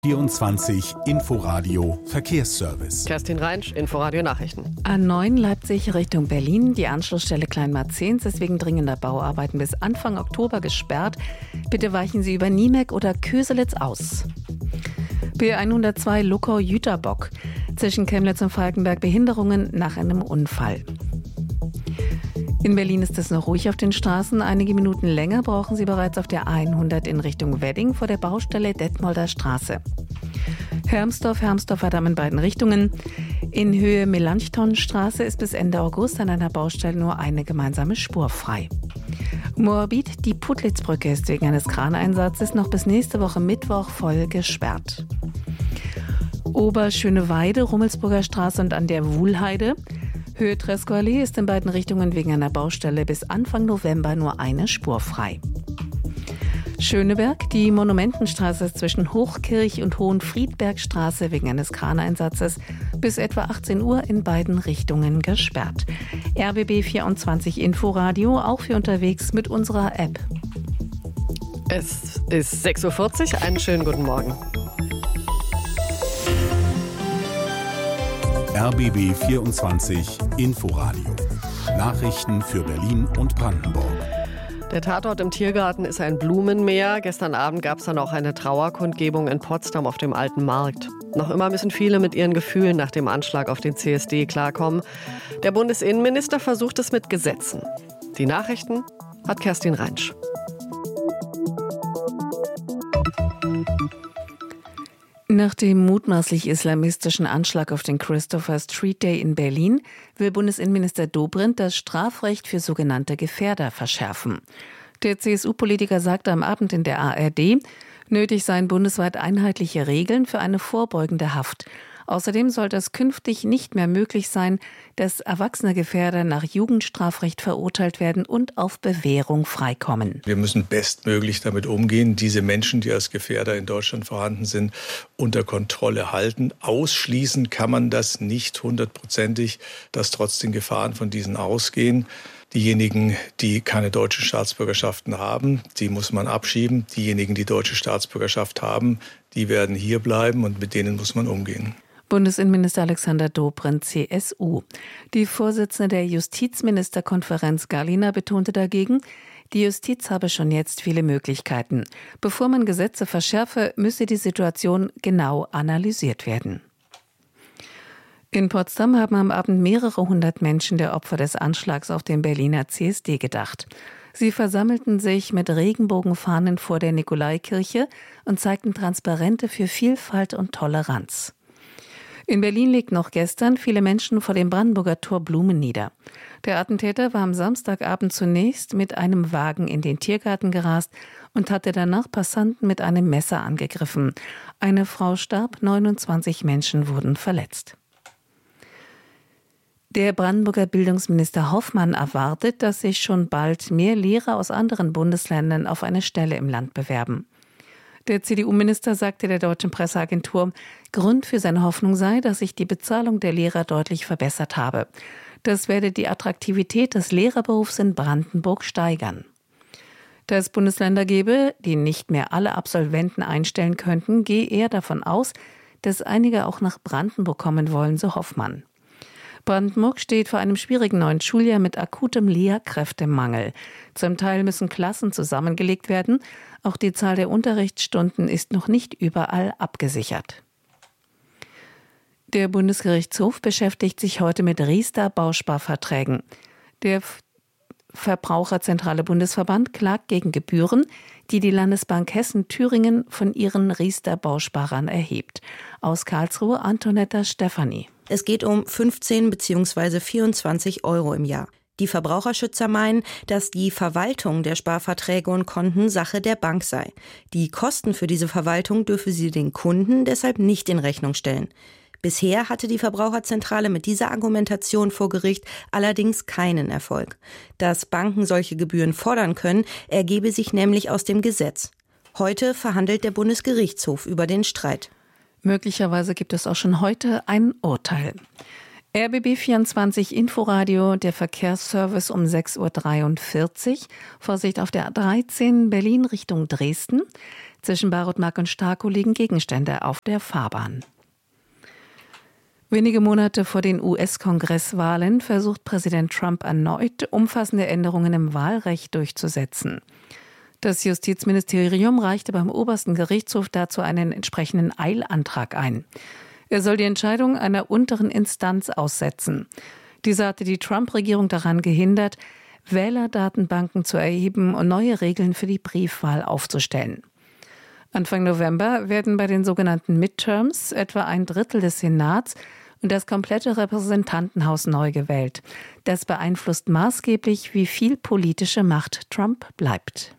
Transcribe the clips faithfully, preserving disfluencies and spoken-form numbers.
vierundzwanzig Inforadio Verkehrsservice. Kerstin Reinsch, Inforadio Nachrichten. A neun Leipzig Richtung Berlin, die Anschlussstelle Kleinmarzehns ist wegen dringender Bauarbeiten bis Anfang Oktober gesperrt. Bitte weichen Sie über Niemek oder Köselitz aus. B hundertzwei Luckau-Jüterbock. Zwischen Chemnitz und Falkenberg Behinderungen nach einem Unfall. In Berlin ist es noch ruhig auf den Straßen. Einige Minuten länger brauchen Sie bereits auf der hundert in Richtung Wedding vor der Baustelle Detmolder Straße. Hermsdorf, Hermsdorfer-Damm in beiden Richtungen. In Höhe Melanchthonstraße ist bis Ende August an einer Baustelle nur eine gemeinsame Spur frei. Moabit, die Puttlitzbrücke ist wegen eines Kraneinsatzes noch bis nächste Woche Mittwoch voll gesperrt. Oberschöneweide, Rummelsburger Straße und an der Wuhlheide. Höhe Tresco-Allee ist in beiden Richtungen wegen einer Baustelle bis Anfang November nur eine Spur frei. Schöneberg, die Monumentenstraße ist zwischen Hochkirch und Hohenfriedbergstraße wegen eines Kraneinsatzes bis etwa achtzehn Uhr in beiden Richtungen gesperrt. R B B vierundzwanzig Inforadio, auch für unterwegs mit unserer App. Es ist sechs Uhr vierzig, einen schönen guten Morgen. R B B vierundzwanzig Inforadio. Nachrichten für Berlin und Brandenburg. Der Tatort im Tiergarten ist ein Blumenmeer. Gestern Abend gab es dann auch eine Trauerkundgebung in Potsdam auf dem Alten Markt. Noch immer müssen viele mit ihren Gefühlen nach dem Anschlag auf den C S D klarkommen. Der Bundesinnenminister versucht es mit Gesetzen. Die Nachrichten hat Kerstin Reinsch. Nach dem mutmaßlich islamistischen Anschlag auf den Christopher Street Day in Berlin will Bundesinnenminister Dobrindt das Strafrecht für sogenannte Gefährder verschärfen. Der C S U-Politiker sagte am Abend in der A R D, nötig seien bundesweit einheitliche Regeln für eine vorbeugende Haft. Außerdem sollte es künftig nicht mehr möglich sein, dass erwachsene Gefährder nach Jugendstrafrecht verurteilt werden und auf Bewährung freikommen. Wir müssen bestmöglich damit umgehen, diese Menschen, die als Gefährder in Deutschland vorhanden sind, unter Kontrolle halten. Ausschließen kann man das nicht hundertprozentig, dass trotz den Gefahren von diesen ausgehen. Diejenigen, die keine deutschen Staatsbürgerschaften haben, die muss man abschieben. Diejenigen, die deutsche Staatsbürgerschaft haben, die werden hier bleiben und mit denen muss man umgehen. Bundesinnenminister Alexander Dobrindt, C S U. Die Vorsitzende der Justizministerkonferenz Galina betonte dagegen, die Justiz habe schon jetzt viele Möglichkeiten. Bevor man Gesetze verschärfe, müsse die Situation genau analysiert werden. In Potsdam haben am Abend mehrere hundert Menschen der Opfer des Anschlags auf den Berliner C S D gedacht. Sie versammelten sich mit Regenbogenfahnen vor der Nikolaikirche und zeigten Transparente für Vielfalt und Toleranz. In Berlin legten noch gestern viele Menschen vor dem Brandenburger Tor Blumen nieder. Der Attentäter war am Samstagabend zunächst mit einem Wagen in den Tiergarten gerast und hatte danach Passanten mit einem Messer angegriffen. Eine Frau starb, neunundzwanzig Menschen wurden verletzt. Der Brandenburger Bildungsminister Hoffmann erwartet, dass sich schon bald mehr Lehrer aus anderen Bundesländern auf eine Stelle im Land bewerben. Der C D U-Minister sagte der Deutschen Presseagentur, Grund für seine Hoffnung sei, dass sich die Bezahlung der Lehrer deutlich verbessert habe. Das werde die Attraktivität des Lehrerberufs in Brandenburg steigern. Da es Bundesländer gebe, die nicht mehr alle Absolventen einstellen könnten, gehe er davon aus, dass einige auch nach Brandenburg kommen wollen, so Hoffmann. Brandenburg steht vor einem schwierigen neuen Schuljahr mit akutem Lehrkräftemangel. Zum Teil müssen Klassen zusammengelegt werden. Auch die Zahl der Unterrichtsstunden ist noch nicht überall abgesichert. Der Bundesgerichtshof beschäftigt sich heute mit Riester-Bausparverträgen. Der Verbraucherzentrale Bundesverband klagt gegen Gebühren, die die Landesbank Hessen-Thüringen von ihren Riester-Bausparern erhebt. Aus Karlsruhe Antonetta Stefani. Es geht um fünfzehn bzw. vierundzwanzig Euro im Jahr. Die Verbraucherschützer meinen, dass die Verwaltung der Sparverträge und Konten Sache der Bank sei. Die Kosten für diese Verwaltung dürfe sie den Kunden deshalb nicht in Rechnung stellen. Bisher hatte die Verbraucherzentrale mit dieser Argumentation vor Gericht allerdings keinen Erfolg. Dass Banken solche Gebühren fordern können, ergebe sich nämlich aus dem Gesetz. Heute verhandelt der Bundesgerichtshof über den Streit. Möglicherweise gibt es auch schon heute ein Urteil. R B B vierundzwanzig Inforadio, der Verkehrsservice um sechs Uhr dreiundvierzig. Vorsicht auf der A dreizehn Berlin Richtung Dresden. Zwischen Barotmark und Starkow liegen Gegenstände auf der Fahrbahn. Wenige Monate vor den U S-Kongresswahlen versucht Präsident Trump erneut, umfassende Änderungen im Wahlrecht durchzusetzen. Das Justizministerium reichte beim obersten Gerichtshof dazu einen entsprechenden Eilantrag ein. Er soll die Entscheidung einer unteren Instanz aussetzen. Diese hatte die Trump-Regierung daran gehindert, Wählerdatenbanken zu erheben und neue Regeln für die Briefwahl aufzustellen. Anfang November werden bei den sogenannten Midterms etwa ein Drittel des Senats und das komplette Repräsentantenhaus neu gewählt. Das beeinflusst maßgeblich, wie viel politische Macht Trump bleibt.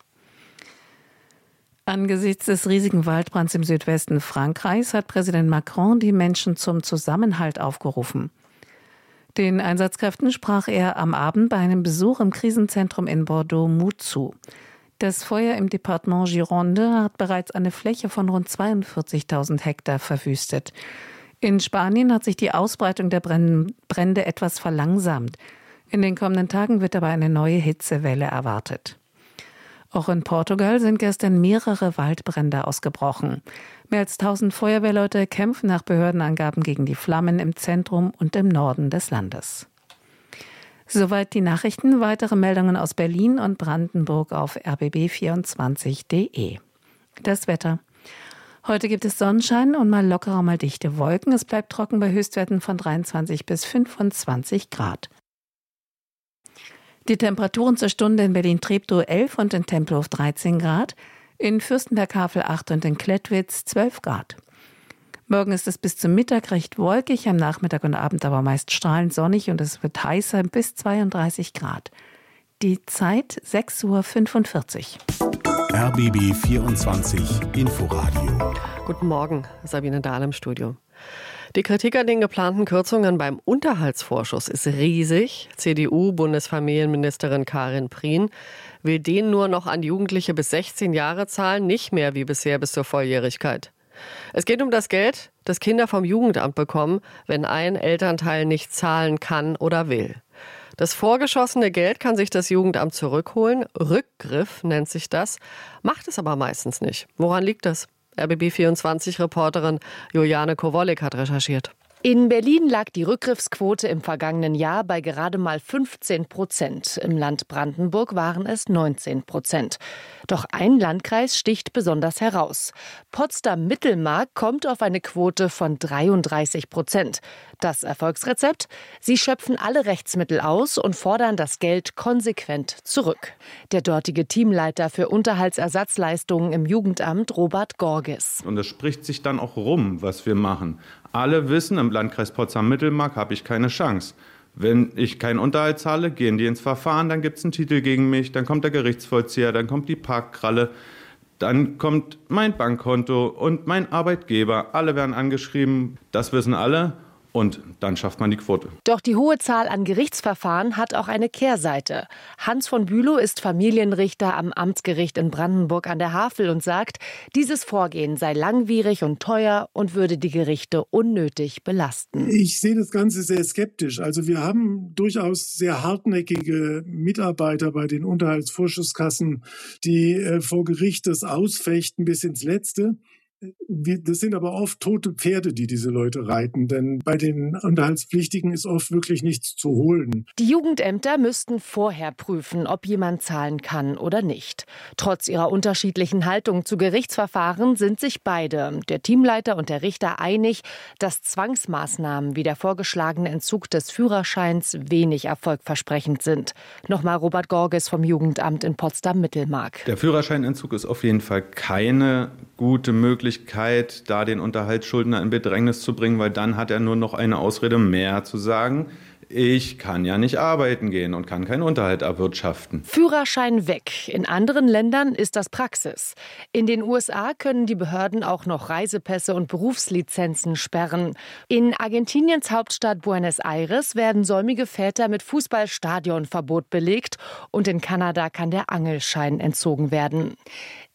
Angesichts des riesigen Waldbrands im Südwesten Frankreichs hat Präsident Macron die Menschen zum Zusammenhalt aufgerufen. Den Einsatzkräften sprach er am Abend bei einem Besuch im Krisenzentrum in Bordeaux Mut zu. Das Feuer im Departement Gironde hat bereits eine Fläche von rund zweiundvierzigtausend Hektar verwüstet. In Spanien hat sich die Ausbreitung der Brände etwas verlangsamt. In den kommenden Tagen wird aber eine neue Hitzewelle erwartet. Auch in Portugal sind gestern mehrere Waldbrände ausgebrochen. Mehr als tausend Feuerwehrleute kämpfen nach Behördenangaben gegen die Flammen im Zentrum und im Norden des Landes. Soweit die Nachrichten. Weitere Meldungen aus Berlin und Brandenburg auf r b b vierundzwanzig punkt d e. Das Wetter. Heute gibt es Sonnenschein und mal lockerer, mal dichte Wolken. Es bleibt trocken bei Höchstwerten von dreiundzwanzig bis fünfundzwanzig Grad. Die Temperaturen zur Stunde in Berlin-Treptow elf und in Tempelhof dreizehn Grad, in Fürstenberg-Havel acht und in Klettwitz zwölf Grad. Morgen ist es bis zum Mittag recht wolkig, am Nachmittag und Abend aber meist strahlend sonnig und es wird heißer bis zweiunddreißig Grad. Die Zeit sechs Uhr fünfundvierzig. R B B vierundzwanzig Inforadio. Guten Morgen, Sabine Dahl im Studio. Die Kritik an den geplanten Kürzungen beim Unterhaltsvorschuss ist riesig. C D U-Bundesfamilienministerin Karin Prien will den nur noch an Jugendliche bis sechzehn Jahre zahlen, nicht mehr wie bisher bis zur Volljährigkeit. Es geht um das Geld, das Kinder vom Jugendamt bekommen, wenn ein Elternteil nicht zahlen kann oder will. Das vorgeschossene Geld kann sich das Jugendamt zurückholen. Rückgriff nennt sich das, macht es aber meistens nicht. Woran liegt das? R B B vierundzwanzig-Reporterin Juliane Kowolek hat recherchiert. In Berlin lag die Rückgriffsquote im vergangenen Jahr bei gerade mal fünfzehn Prozent. Im Land Brandenburg waren es neunzehn Prozent. Doch ein Landkreis sticht besonders heraus. Potsdam-Mittelmark kommt auf eine Quote von dreiunddreißig Prozent. Das Erfolgsrezept? Sie schöpfen alle Rechtsmittel aus und fordern das Geld konsequent zurück. Der dortige Teamleiter für Unterhaltsersatzleistungen im Jugendamt, Robert Gorges. Und es spricht sich dann auch rum, was wir machen. Alle wissen, im Landkreis Potsdam-Mittelmark habe ich keine Chance. Wenn ich keinen Unterhalt zahle, gehen die ins Verfahren, dann gibt es einen Titel gegen mich, dann kommt der Gerichtsvollzieher, dann kommt die Parkkralle, dann kommt mein Bankkonto und mein Arbeitgeber. Alle werden angeschrieben, das wissen alle. Und dann schafft man die Quote. Doch die hohe Zahl an Gerichtsverfahren hat auch eine Kehrseite. Hans von Bülow ist Familienrichter am Amtsgericht in Brandenburg an der Havel und sagt, dieses Vorgehen sei langwierig und teuer und würde die Gerichte unnötig belasten. Ich sehe das Ganze sehr skeptisch. Also wir haben durchaus sehr hartnäckige Mitarbeiter bei den Unterhaltsvorschusskassen, die äh, vor Gericht das ausfechten bis ins Letzte. Wir, das sind aber oft tote Pferde, die diese Leute reiten, denn bei den Unterhaltspflichtigen ist oft wirklich nichts zu holen. Die Jugendämter müssten vorher prüfen, ob jemand zahlen kann oder nicht. Trotz ihrer unterschiedlichen Haltung zu Gerichtsverfahren sind sich beide, der Teamleiter und der Richter, einig, dass Zwangsmaßnahmen wie der vorgeschlagene Entzug des Führerscheins wenig erfolgversprechend sind. Nochmal Robert Gorges vom Jugendamt in Potsdam-Mittelmark. Der Führerscheinentzug ist auf jeden Fall keine gute Möglichkeit, da den Unterhaltsschuldner in Bedrängnis zu bringen, weil dann hat er nur noch eine Ausrede mehr zu sagen, ich kann ja nicht arbeiten gehen und kann keinen Unterhalt erwirtschaften. Führerschein weg. In anderen Ländern ist das Praxis. In den U S A können die Behörden auch noch Reisepässe und Berufslizenzen sperren. In Argentiniens Hauptstadt Buenos Aires werden säumige Väter mit Fußballstadionverbot belegt und in Kanada kann der Angelschein entzogen werden.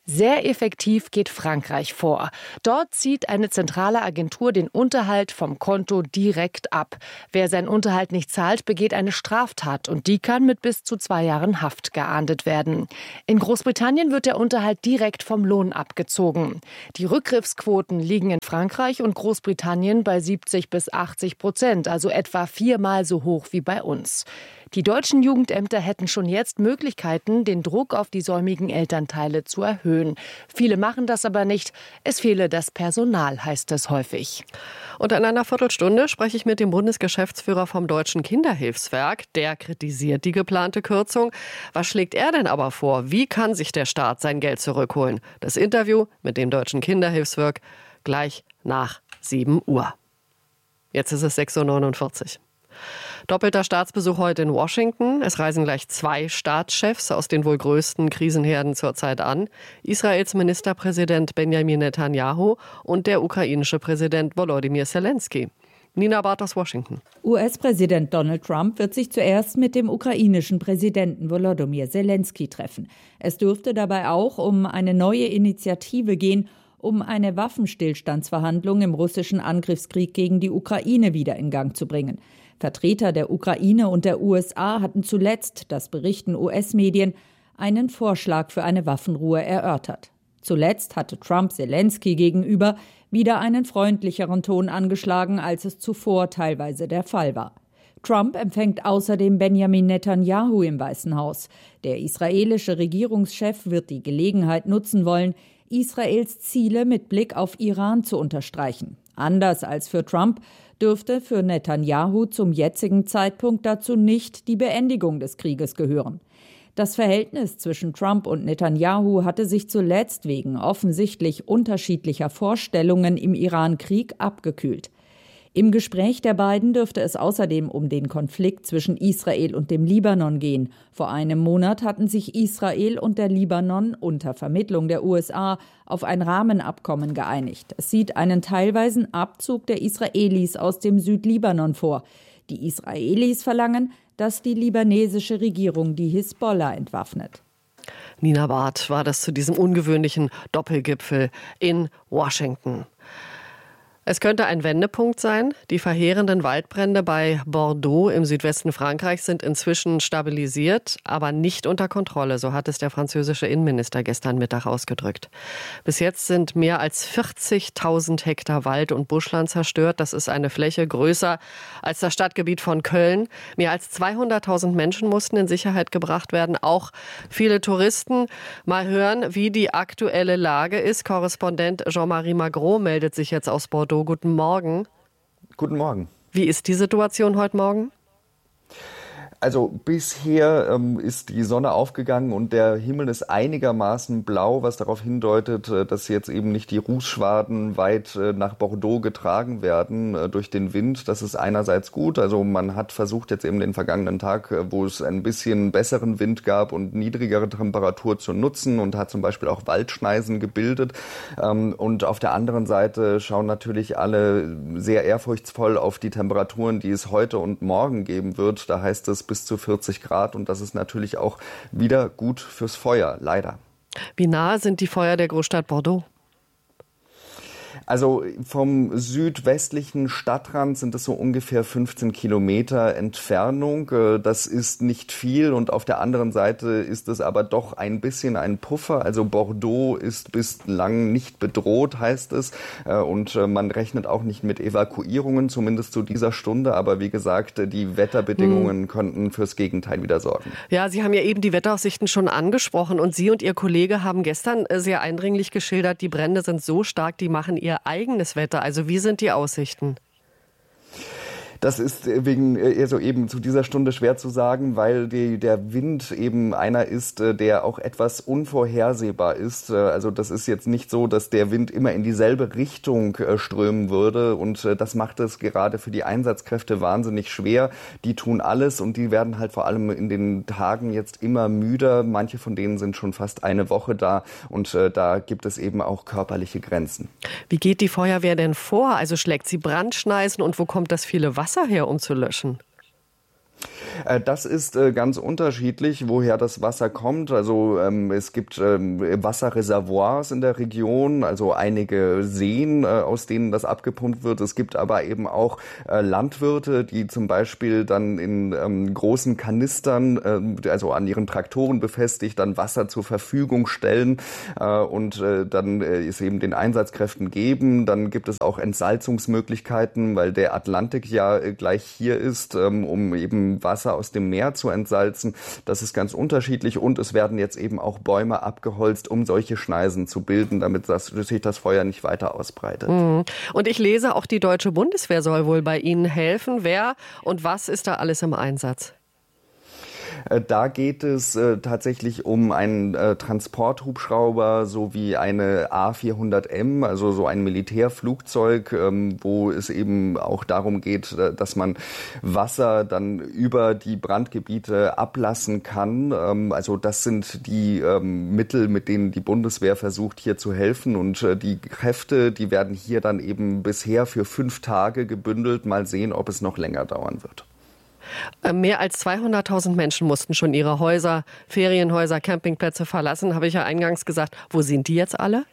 Sehr effektiv geht Frankreich vor. Dort zieht eine zentrale Agentur den Unterhalt vom Konto direkt ab. Wer seinen Unterhalt nicht zahlt, begeht eine Straftat und die kann mit bis zu zwei Jahren Haft geahndet werden. In Großbritannien wird der Unterhalt direkt vom Lohn abgezogen. Die Rückgriffsquoten liegen in Frankreich und Großbritannien bei siebzig bis achtzig Prozent, also etwa viermal so hoch wie bei uns. Die deutschen Jugendämter hätten schon jetzt Möglichkeiten, den Druck auf die säumigen Elternteile zu erhöhen. Viele machen das aber nicht. Es fehle das Personal, heißt es häufig. Und in einer Viertelstunde spreche ich mit dem Bundesgeschäftsführer vom Deutschen Kinderhilfswerk. Der kritisiert die geplante Kürzung. Was schlägt er denn aber vor? Wie kann sich der Staat sein Geld zurückholen? Das Interview mit dem Deutschen Kinderhilfswerk gleich nach sieben Uhr. Jetzt ist es sechs Uhr neunundvierzig. Doppelter Staatsbesuch heute in Washington. Es reisen gleich zwei Staatschefs aus den wohl größten Krisenherden zurzeit an. Israels Ministerpräsident Benjamin Netanyahu und der ukrainische Präsident Volodymyr Zelensky. Nina Barth aus Washington. U S-Präsident Donald Trump wird sich zuerst mit dem ukrainischen Präsidenten Volodymyr Zelensky treffen. Es dürfte dabei auch um eine neue Initiative gehen, um eine Waffenstillstandsverhandlung im russischen Angriffskrieg gegen die Ukraine wieder in Gang zu bringen. Vertreter der Ukraine und der U S A hatten zuletzt, das berichten U S-Medien, einen Vorschlag für eine Waffenruhe erörtert. Zuletzt hatte Trump Zelensky gegenüber wieder einen freundlicheren Ton angeschlagen, als es zuvor teilweise der Fall war. Trump empfängt außerdem Benjamin Netanyahu im Weißen Haus. Der israelische Regierungschef wird die Gelegenheit nutzen wollen, Israels Ziele mit Blick auf Iran zu unterstreichen. Anders als für Trump dürfte für Netanyahu zum jetzigen Zeitpunkt dazu nicht die Beendigung des Krieges gehören. Das Verhältnis zwischen Trump und Netanyahu hatte sich zuletzt wegen offensichtlich unterschiedlicher Vorstellungen im Iran-Krieg abgekühlt. Im Gespräch der beiden dürfte es außerdem um den Konflikt zwischen Israel und dem Libanon gehen. Vor einem Monat hatten sich Israel und der Libanon unter Vermittlung der U S A auf ein Rahmenabkommen geeinigt. Es sieht einen teilweisen Abzug der Israelis aus dem Südlibanon vor. Die Israelis verlangen, dass die libanesische Regierung die Hisbollah entwaffnet. Nina Barth war das zu diesem ungewöhnlichen Doppelgipfel in Washington. Es könnte ein Wendepunkt sein. Die verheerenden Waldbrände bei Bordeaux im Südwesten Frankreichs sind inzwischen stabilisiert, aber nicht unter Kontrolle. So hat es der französische Innenminister gestern Mittag ausgedrückt. Bis jetzt sind mehr als vierzigtausend Hektar Wald und Buschland zerstört. Das ist eine Fläche größer als das Stadtgebiet von Köln. Mehr als zweihunderttausend Menschen mussten in Sicherheit gebracht werden, auch viele Touristen. Mal hören, wie die aktuelle Lage ist. Korrespondent Jean-Marie Magro meldet sich jetzt aus Bordeaux. Guten Morgen. Guten Morgen. Wie ist die Situation heute Morgen? Also bisher ähm, ist die Sonne aufgegangen und der Himmel ist einigermaßen blau, was darauf hindeutet, äh, dass jetzt eben nicht die Rußschwaden weit äh, nach Bordeaux getragen werden äh, durch den Wind. Das ist einerseits gut. Also man hat versucht jetzt eben den vergangenen Tag, äh, wo es ein bisschen besseren Wind gab und niedrigere Temperatur zu nutzen und hat zum Beispiel auch Waldschneisen gebildet. Ähm, und auf der anderen Seite schauen natürlich alle sehr ehrfurchtsvoll auf die Temperaturen, die es heute und morgen geben wird. Da heißt es bis zu vierzig Grad und das ist natürlich auch wieder gut fürs Feuer, leider. Wie nahe sind die Feuer der Großstadt Bordeaux? Also vom südwestlichen Stadtrand sind es so ungefähr fünfzehn Kilometer Entfernung. Das ist nicht viel und auf der anderen Seite ist es aber doch ein bisschen ein Puffer. Also Bordeaux ist bislang nicht bedroht, heißt es. Und man rechnet auch nicht mit Evakuierungen, zumindest zu dieser Stunde. Aber wie gesagt, die Wetterbedingungen hm. könnten fürs Gegenteil wieder sorgen. Ja, Sie haben ja eben die Wetteraussichten schon angesprochen und Sie und Ihr Kollege haben gestern sehr eindringlich geschildert, die Brände sind so stark, die machen ihr eigenes Wetter. Also wie sind die Aussichten? Das ist wegen also eben zu dieser Stunde schwer zu sagen, weil die, der Wind eben einer ist, der auch etwas unvorhersehbar ist. Also das ist jetzt nicht so, dass der Wind immer in dieselbe Richtung strömen würde und das macht es gerade für die Einsatzkräfte wahnsinnig schwer. Die tun alles und die werden halt vor allem in den Tagen jetzt immer müder. Manche von denen sind schon fast eine Woche da und da gibt es eben auch körperliche Grenzen. Wie geht die Feuerwehr denn vor? Also schlägt sie Brandschneisen und wo kommt das viele Wasser her, um zu löschen? Das ist ganz unterschiedlich, woher das Wasser kommt. Also ähm, es gibt ähm, Wasserreservoirs in der Region, also einige Seen, äh, aus denen das abgepumpt wird. Es gibt aber eben auch äh, Landwirte, die zum Beispiel dann in ähm, großen Kanistern, äh, also an ihren Traktoren befestigt, dann Wasser zur Verfügung stellen äh, und äh, dann äh, es eben den Einsatzkräften geben. Dann gibt es auch Entsalzungsmöglichkeiten, weil der Atlantik ja äh, gleich hier ist, ähm, um eben Wasser aus dem Meer zu entsalzen. Das ist ganz unterschiedlich und es werden jetzt eben auch Bäume abgeholzt, um solche Schneisen zu bilden, damit das, sich das Feuer nicht weiter ausbreitet. Mhm. Und ich lese, auch die deutsche Bundeswehr soll wohl bei Ihnen helfen. Wer und was ist da alles im Einsatz? Da geht es äh, tatsächlich um einen äh, Transporthubschrauber sowie eine A vierhundert M, also so ein Militärflugzeug, ähm, wo es eben auch darum geht, dass man Wasser dann über die Brandgebiete ablassen kann. Ähm, also das sind die ähm, Mittel, mit denen die Bundeswehr versucht, hier zu helfen. Und äh, die Kräfte, die werden hier dann eben bisher für fünf Tage gebündelt. Mal sehen, ob es noch länger dauern wird. Mehr als zweihunderttausend Menschen mussten schon ihre Häuser, Ferienhäuser, Campingplätze verlassen, habe ich ja eingangs gesagt. Wo sind die jetzt alle?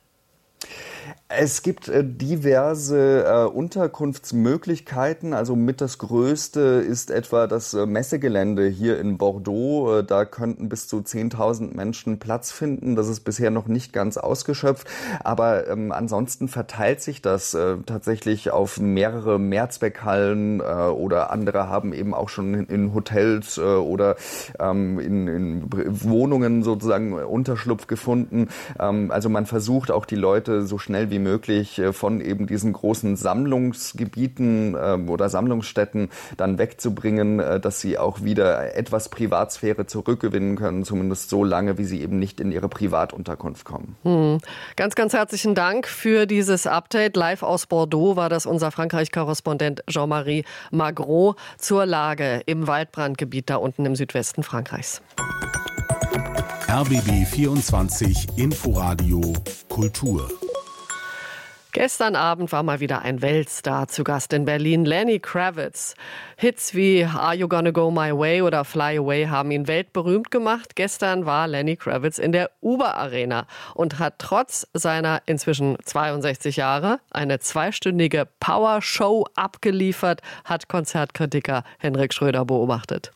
Es gibt äh, diverse äh, Unterkunftsmöglichkeiten. Also mit das größte ist etwa das äh, Messegelände hier in Bordeaux. Äh, da könnten bis zu zehntausend Menschen Platz finden. Das ist bisher noch nicht ganz ausgeschöpft. Aber ähm, ansonsten verteilt sich das äh, tatsächlich auf mehrere Mehrzweckhallen äh, oder andere haben eben auch schon in, in Hotels äh, oder ähm, in, in Wohnungen sozusagen Unterschlupf gefunden. Ähm, also man versucht auch die Leute so schnell wie möglich von eben diesen großen Sammlungsgebieten äh, oder Sammlungsstätten dann wegzubringen, äh, dass sie auch wieder etwas Privatsphäre zurückgewinnen können, zumindest so lange, wie sie eben nicht in ihre Privatunterkunft kommen. Hm. Ganz, ganz herzlichen Dank für dieses Update. Live aus Bordeaux war das unser Frankreich-Korrespondent Jean-Marie Magro zur Lage im Waldbrandgebiet da unten im Südwesten Frankreichs. R B B vierundzwanzig Inforadio Kultur. Gestern Abend war mal wieder ein Weltstar zu Gast in Berlin, Lenny Kravitz. Hits wie Are You Gonna Go My Way oder Fly Away haben ihn weltberühmt gemacht. Gestern war Lenny Kravitz in der Uber Arena und hat trotz seiner inzwischen zweiundsechzig Jahre eine zweistündige Power-Show abgeliefert, hat Konzertkritiker Henrik Schröder beobachtet.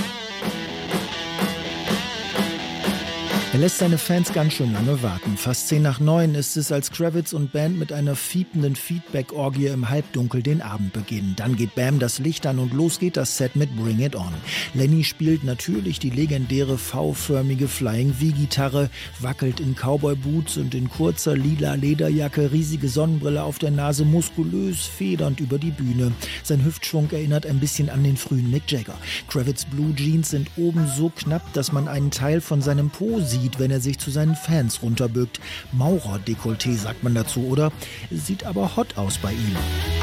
Er lässt seine Fans ganz schön lange warten. Fast zehn nach neun ist es, als Kravitz und Band mit einer fiependen Feedback-Orgie im Halbdunkel den Abend beginnen. Dann geht Bam das Licht an und los geht das Set mit Bring It On. Lenny spielt natürlich die legendäre V-förmige Flying V-Gitarre, wackelt in Cowboy-Boots und in kurzer lila Lederjacke, riesige Sonnenbrille auf der Nase, muskulös, federnd über die Bühne. Sein Hüftschwung erinnert ein bisschen an den frühen Mick Jagger. Kravitz' Blue Jeans sind oben so knapp, dass man einen Teil von seinem Po sieht, wenn er sich zu seinen Fans runterbückt. Maurer-Dekolleté sagt man dazu, oder? Sieht aber hot aus bei ihm.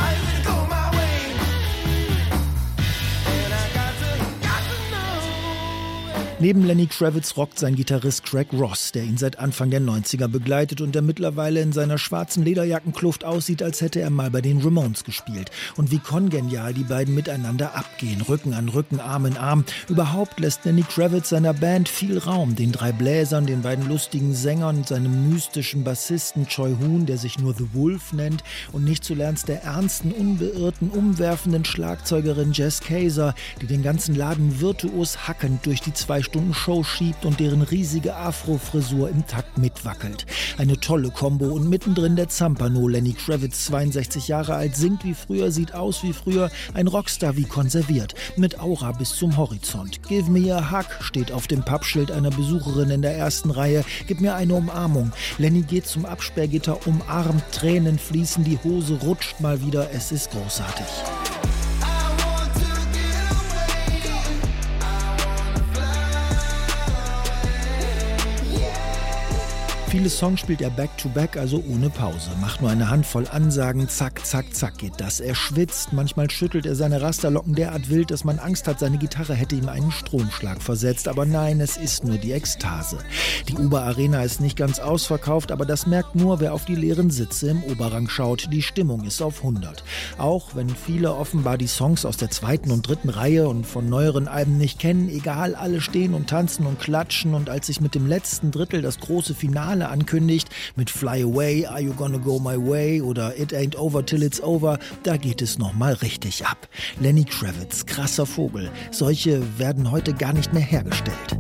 Neben Lenny Kravitz rockt sein Gitarrist Craig Ross, der ihn seit Anfang der neunziger begleitet und der mittlerweile in seiner schwarzen Lederjackenkluft aussieht, als hätte er mal bei den Ramones gespielt. Und wie kongenial die beiden miteinander abgehen, Rücken an Rücken, Arm in Arm. Überhaupt lässt Lenny Kravitz seiner Band viel Raum, den drei Bläsern, den beiden lustigen Sängern, seinem mystischen Bassisten Choi Hoon, der sich nur The Wolf nennt, und nicht zuletzt der ernsten, unbeirrten, umwerfenden Schlagzeugerin Jess Kayser, die den ganzen Laden virtuos hackend durch die zwei Stunden Show schiebt und deren riesige Afro-Frisur im Takt mitwackelt. Eine tolle Kombo und mittendrin der Zampano. Lenny Kravitz, zweiundsechzig Jahre alt, singt wie früher, sieht aus wie früher, ein Rockstar wie konserviert, mit Aura bis zum Horizont. Give me a hug steht auf dem Pappschild einer Besucherin in der ersten Reihe. Gib mir eine Umarmung. Lenny geht zum Absperrgitter, umarmt, Tränen fließen, die Hose rutscht mal wieder, es ist großartig. Viele Songs spielt er back-to-back, also ohne Pause. Macht nur eine Handvoll Ansagen, zack, zack, zack geht das. Er schwitzt, manchmal schüttelt er seine Rasterlocken derart wild, dass man Angst hat, seine Gitarre hätte ihm einen Stromschlag versetzt. Aber nein, es ist nur die Ekstase. Die Oberarena ist nicht ganz ausverkauft, aber das merkt nur, wer auf die leeren Sitze im Oberrang schaut. Die Stimmung ist auf hundert. Auch wenn viele offenbar die Songs aus der zweiten und dritten Reihe und von neueren Alben nicht kennen, egal, alle stehen und tanzen und klatschen. Und als sich mit dem letzten Drittel das große Finale ankündigt, mit Fly Away, Are You Gonna Go My Way oder It Ain't Over Till It's Over, da geht es nochmal richtig ab. Lenny Kravitz, krasser Vogel. Solche werden heute gar nicht mehr hergestellt.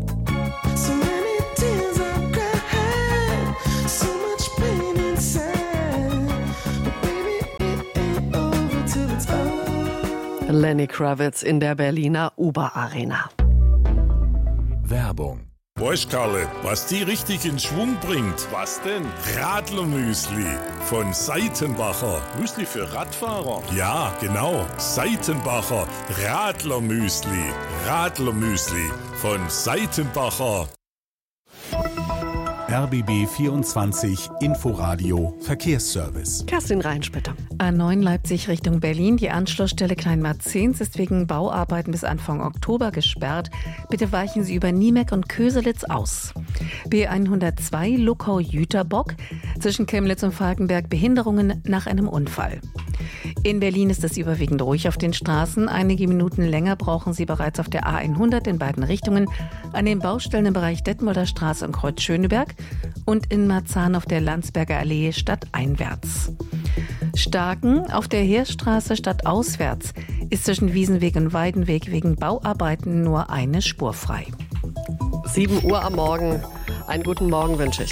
Lenny Kravitz in der Berliner Oberarena. Werbung. Weißt Karle, was die richtig in Schwung bringt? Was denn? Radlermüsli von Seitenbacher. Müsli für Radfahrer? Ja, genau. Seitenbacher Radlermüsli. Radlermüsli von Seitenbacher. R B B vierundzwanzig Inforadio Verkehrsservice. Kerstin Reinsch, bitte. A neun Leipzig Richtung Berlin. Die Anschlussstelle Kleinmarzens ist wegen Bauarbeiten bis Anfang Oktober gesperrt. Bitte weichen Sie über Niemeck und Köselitz aus. B hundertzwei Luckau-Jüterbock. Zwischen Chemnitz und Falkenberg Behinderungen nach einem Unfall. In Berlin ist es überwiegend ruhig auf den Straßen. Einige Minuten länger brauchen Sie bereits auf der A hundert in beiden Richtungen, an den Baustellen im Bereich Detmolder Straße und Kreuz Schöneberg und in Marzahn auf der Landsberger Allee stadteinwärts. Starken auf der Heerstraße stadtauswärts ist zwischen Wiesenweg und Weidenweg wegen Bauarbeiten nur eine Spur frei. sieben Uhr am Morgen. Einen guten Morgen wünsche ich.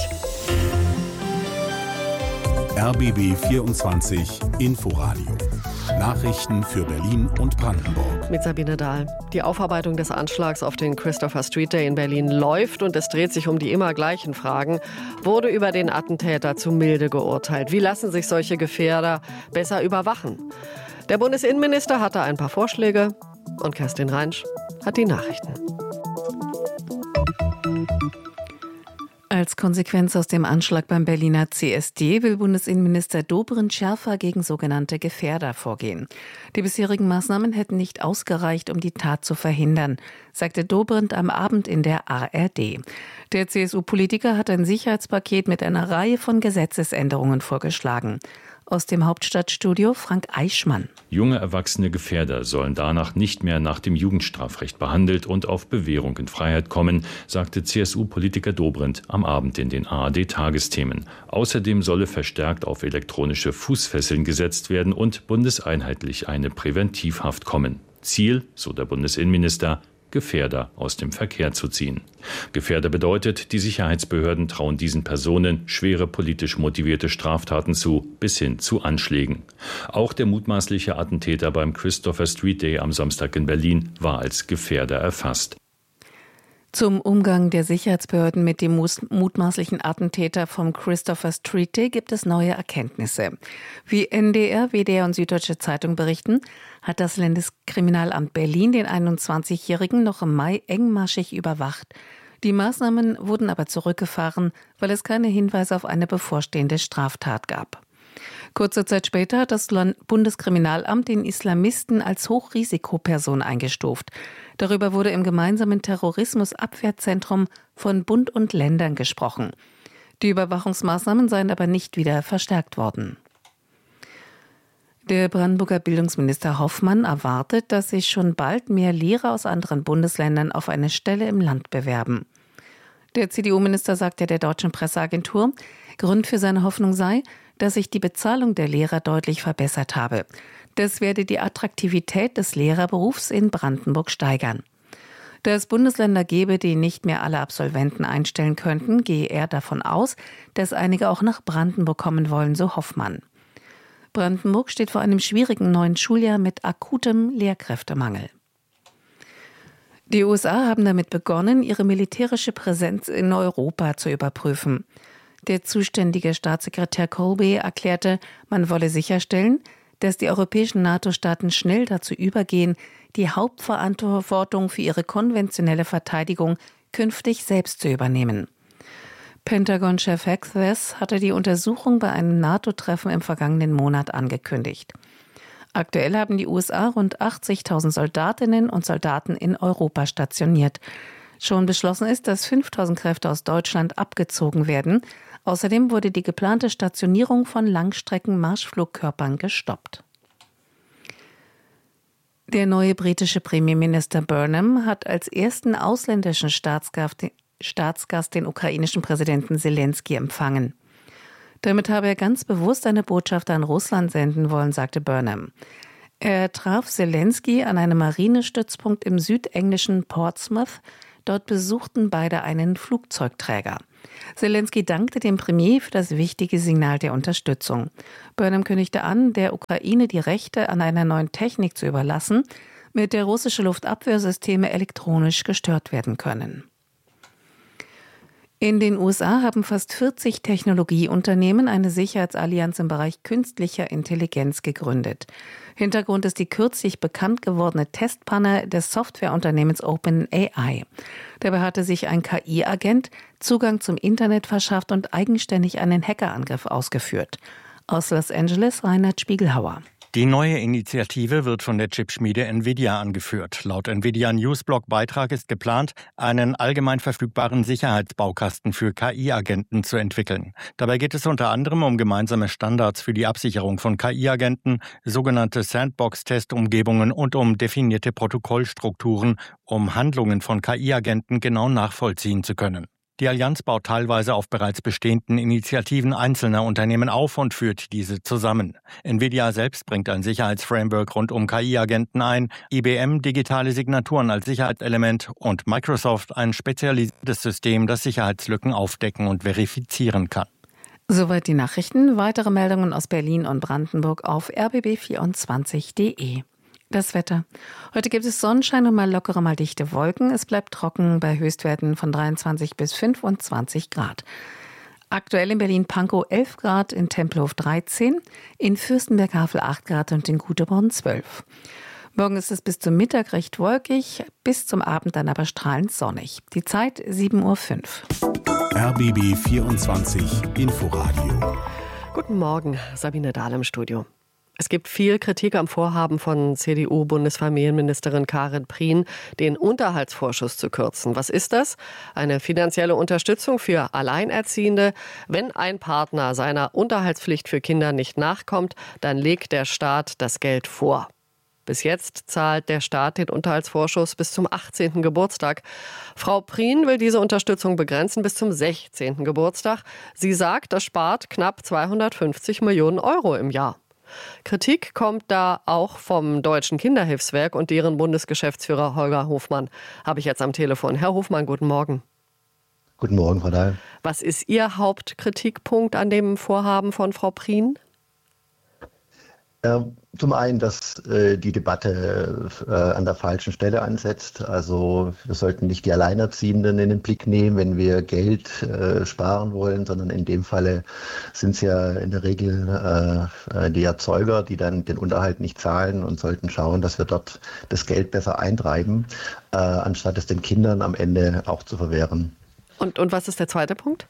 R B B vierundzwanzig Inforadio. Nachrichten für Berlin und Brandenburg. Mit Sabine Dahl. Die Aufarbeitung des Anschlags auf den Christopher Street Day in Berlin läuft und es dreht sich um die immer gleichen Fragen. Wurde über den Attentäter zu milde geurteilt? Wie lassen sich solche Gefährder besser überwachen? Der Bundesinnenminister hatte ein paar Vorschläge und Kerstin Reinsch hat die Nachrichten. Als Konsequenz aus dem Anschlag beim Berliner C S D will Bundesinnenminister Dobrindt schärfer gegen sogenannte Gefährder vorgehen. Die bisherigen Maßnahmen hätten nicht ausgereicht, um die Tat zu verhindern, sagte Dobrindt am Abend in der A R D. Der C S U-Politiker hat ein Sicherheitspaket mit einer Reihe von Gesetzesänderungen vorgeschlagen. Aus dem Hauptstadtstudio Frank Eichmann. Junge erwachsene Gefährder sollen danach nicht mehr nach dem Jugendstrafrecht behandelt und auf Bewährung in Freiheit kommen, sagte C S U-Politiker Dobrindt am Abend in den A R D-Tagesthemen. Außerdem solle verstärkt auf elektronische Fußfesseln gesetzt werden und bundeseinheitlich eine Präventivhaft kommen. Ziel, so der Bundesinnenminister, Gefährder aus dem Verkehr zu ziehen. Gefährder bedeutet, die Sicherheitsbehörden trauen diesen Personen schwere politisch motivierte Straftaten zu, bis hin zu Anschlägen. Auch der mutmaßliche Attentäter beim Christopher Street Day am Samstag in Berlin war als Gefährder erfasst. Zum Umgang der Sicherheitsbehörden mit dem mutmaßlichen Attentäter vom Christopher Street Day gibt es neue Erkenntnisse. Wie N D R, W D R und Süddeutsche Zeitung berichten, hat das Landeskriminalamt Berlin den einundzwanzigjährigen noch im Mai engmaschig überwacht. Die Maßnahmen wurden aber zurückgefahren, weil es keine Hinweise auf eine bevorstehende Straftat gab. Kurze Zeit später hat das Bundeskriminalamt den Islamisten als Hochrisikoperson eingestuft. Darüber wurde im gemeinsamen Terrorismusabwehrzentrum von Bund und Ländern gesprochen. Die Überwachungsmaßnahmen seien aber nicht wieder verstärkt worden. Der Brandenburger Bildungsminister Hoffmann erwartet, dass sich schon bald mehr Lehrer aus anderen Bundesländern auf eine Stelle im Land bewerben. Der C D U-Minister sagte der Deutschen Presseagentur, Grund für seine Hoffnung sei, dass sich die Bezahlung der Lehrer deutlich verbessert habe. Das werde die Attraktivität des Lehrerberufs in Brandenburg steigern. Da es Bundesländer gebe, die nicht mehr alle Absolventen einstellen könnten, gehe er davon aus, dass einige auch nach Brandenburg kommen wollen, so Hoffmann. Brandenburg steht vor einem schwierigen neuen Schuljahr mit akutem Lehrkräftemangel. Die U S A haben damit begonnen, ihre militärische Präsenz in Europa zu überprüfen. Der zuständige Staatssekretär Colby erklärte, man wolle sicherstellen, dass die europäischen NATO-Staaten schnell dazu übergehen, die Hauptverantwortung für ihre konventionelle Verteidigung künftig selbst zu übernehmen. Pentagon-Chef Hexas hatte die Untersuchung bei einem NATO-Treffen im vergangenen Monat angekündigt. Aktuell haben die U S A rund achtzigtausend Soldatinnen und Soldaten in Europa stationiert. Schon beschlossen ist, dass fünftausend Kräfte aus Deutschland abgezogen werden. Außerdem wurde die geplante Stationierung von Langstrecken-Marschflugkörpern gestoppt. Der neue britische Premierminister Burnham hat als ersten ausländischen Staatsgast, Staatsgast den ukrainischen Präsidenten Selensky empfangen. Damit habe er ganz bewusst eine Botschaft an Russland senden wollen, sagte Burnham. Er traf Selensky an einem Marinestützpunkt im südenglischen Portsmouth. Dort besuchten beide einen Flugzeugträger. Selensky dankte dem Premier für das wichtige Signal der Unterstützung. Burnham kündigte an, der Ukraine die Rechte an einer neuen Technik zu überlassen, mit der russische Luftabwehrsysteme elektronisch gestört werden können. In den U S A haben fast vierzig Technologieunternehmen eine Sicherheitsallianz im Bereich künstlicher Intelligenz gegründet. Hintergrund ist die kürzlich bekannt gewordene Testpanne des Softwareunternehmens OpenAI. Dabei hatte sich ein K I-Agent Zugang zum Internet verschafft und eigenständig einen Hackerangriff ausgeführt. Aus Los Angeles Reinhard Spiegelhauer. Die neue Initiative wird von der Chipschmiede Nvidia angeführt. Laut Nvidia Newsblog-Beitrag ist geplant, einen allgemein verfügbaren Sicherheitsbaukasten für K I-Agenten zu entwickeln. Dabei geht es unter anderem um gemeinsame Standards für die Absicherung von K I-Agenten, sogenannte Sandbox-Testumgebungen und um definierte Protokollstrukturen, um Handlungen von K I-Agenten genau nachvollziehen zu können. Die Allianz baut teilweise auf bereits bestehenden Initiativen einzelner Unternehmen auf und führt diese zusammen. Nvidia selbst bringt ein Sicherheitsframework rund um K I-Agenten ein, I B M digitale Signaturen als Sicherheitselement und Microsoft ein spezialisiertes System, das Sicherheitslücken aufdecken und verifizieren kann. Soweit die Nachrichten. Weitere Meldungen aus Berlin und Brandenburg auf r b b vierundzwanzig punkt d e. Das Wetter. Heute gibt es Sonnenschein und mal lockere, mal dichte Wolken. Es bleibt trocken bei Höchstwerten von dreiundzwanzig bis fünfundzwanzig Grad. Aktuell in Berlin-Pankow elf Grad, in Tempelhof dreizehn, in Fürstenberg-Havel acht Grad und in Güteborn zwölf. Morgen ist es bis zum Mittag recht wolkig, bis zum Abend dann aber strahlend sonnig. Die Zeit sieben Uhr fünf. R B B vierundzwanzig Inforadio. Guten Morgen, Sabine Dahl im Studio. Es gibt viel Kritik am Vorhaben von C D U-Bundesfamilienministerin Karin Prien, den Unterhaltsvorschuss zu kürzen. Was ist das? Eine finanzielle Unterstützung für Alleinerziehende. Wenn ein Partner seiner Unterhaltspflicht für Kinder nicht nachkommt, dann legt der Staat das Geld vor. Bis jetzt zahlt der Staat den Unterhaltsvorschuss bis zum achtzehnten Geburtstag. Frau Prien will diese Unterstützung begrenzen bis zum sechzehnten Geburtstag. Sie sagt, das spart knapp zweihundertfünfzig Millionen Euro im Jahr. Kritik kommt da auch vom Deutschen Kinderhilfswerk und deren Bundesgeschäftsführer Holger Hofmann. Habe ich jetzt am Telefon. Herr Hofmann, guten Morgen. Guten Morgen, Frau Dahl. Was ist Ihr Hauptkritikpunkt an dem Vorhaben von Frau Prien? Äh, zum einen, dass äh, die Debatte äh, an der falschen Stelle ansetzt. Also wir sollten nicht die Alleinerziehenden in den Blick nehmen, wenn wir Geld äh, sparen wollen, sondern in dem Falle sind es ja in der Regel äh, die Erzeuger, die dann den Unterhalt nicht zahlen und sollten schauen, dass wir dort das Geld besser eintreiben, äh, anstatt es den Kindern am Ende auch zu verwehren. Und, und was ist der zweite Punkt?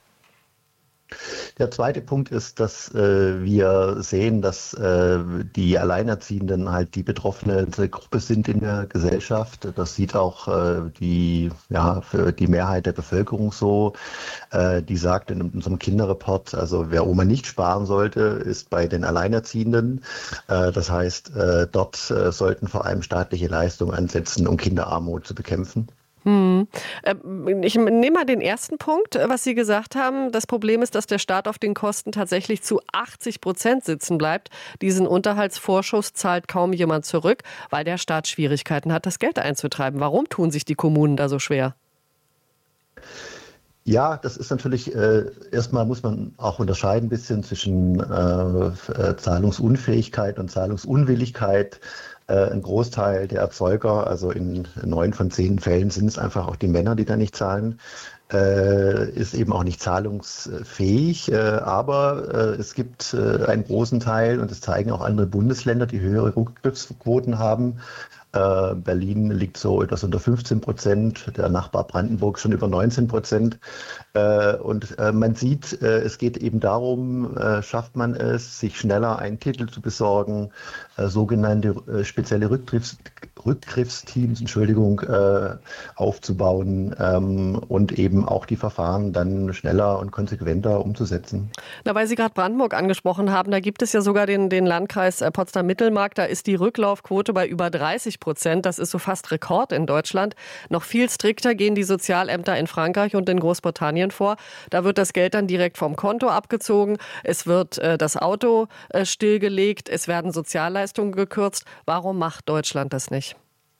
Der zweite Punkt ist, dass äh, wir sehen, dass äh, die Alleinerziehenden halt die betroffene Gruppe sind in der Gesellschaft. Das sieht auch äh, die, ja, für die Mehrheit der Bevölkerung so. Äh, die sagt in unserem Kinderreport, also wer Oma nicht sparen sollte, ist bei den Alleinerziehenden. Äh, das heißt, äh, dort äh, sollten vor allem staatliche Leistungen ansetzen, um Kinderarmut zu bekämpfen. Hm. Ich nehme mal den ersten Punkt, was Sie gesagt haben. Das Problem ist, dass der Staat auf den Kosten tatsächlich zu achtzig Prozent sitzen bleibt. Diesen Unterhaltsvorschuss zahlt kaum jemand zurück, weil der Staat Schwierigkeiten hat, das Geld einzutreiben. Warum tun sich die Kommunen da so schwer? Ja, das ist natürlich, äh, erstmal muss man auch unterscheiden ein bisschen zwischen äh, Zahlungsunfähigkeit und Zahlungsunwilligkeit. Ein Großteil der Erzeuger, also in neun von zehn Fällen sind es einfach auch die Männer, die da nicht zahlen, äh, ist eben auch nicht zahlungsfähig. Äh, aber äh, es gibt äh, einen großen Teil, und das zeigen auch andere Bundesländer, die höhere Rückgriffsquoten haben, Äh, Berlin liegt so etwas unter fünfzehn Prozent, der Nachbar Brandenburg schon über neunzehn Prozent. Äh, und äh, man sieht, äh, es geht eben darum, äh, schafft man es, sich schneller einen Titel zu besorgen, äh, sogenannte äh, spezielle Rückgriffs Rückgriffsteams, Entschuldigung, äh, aufzubauen ähm, und eben auch die Verfahren dann schneller und konsequenter umzusetzen. Na, weil Sie gerade Brandenburg angesprochen haben, da gibt es ja sogar den, den Landkreis Potsdam-Mittelmark, da ist die Rücklaufquote bei über dreißig Prozent. Das ist so fast Rekord in Deutschland. Noch viel strikter gehen die Sozialämter in Frankreich und in Großbritannien vor. Da wird das Geld dann direkt vom Konto abgezogen. Es wird äh, das Auto äh, stillgelegt. Es werden Sozialleistungen gekürzt. Warum macht Deutschland das nicht?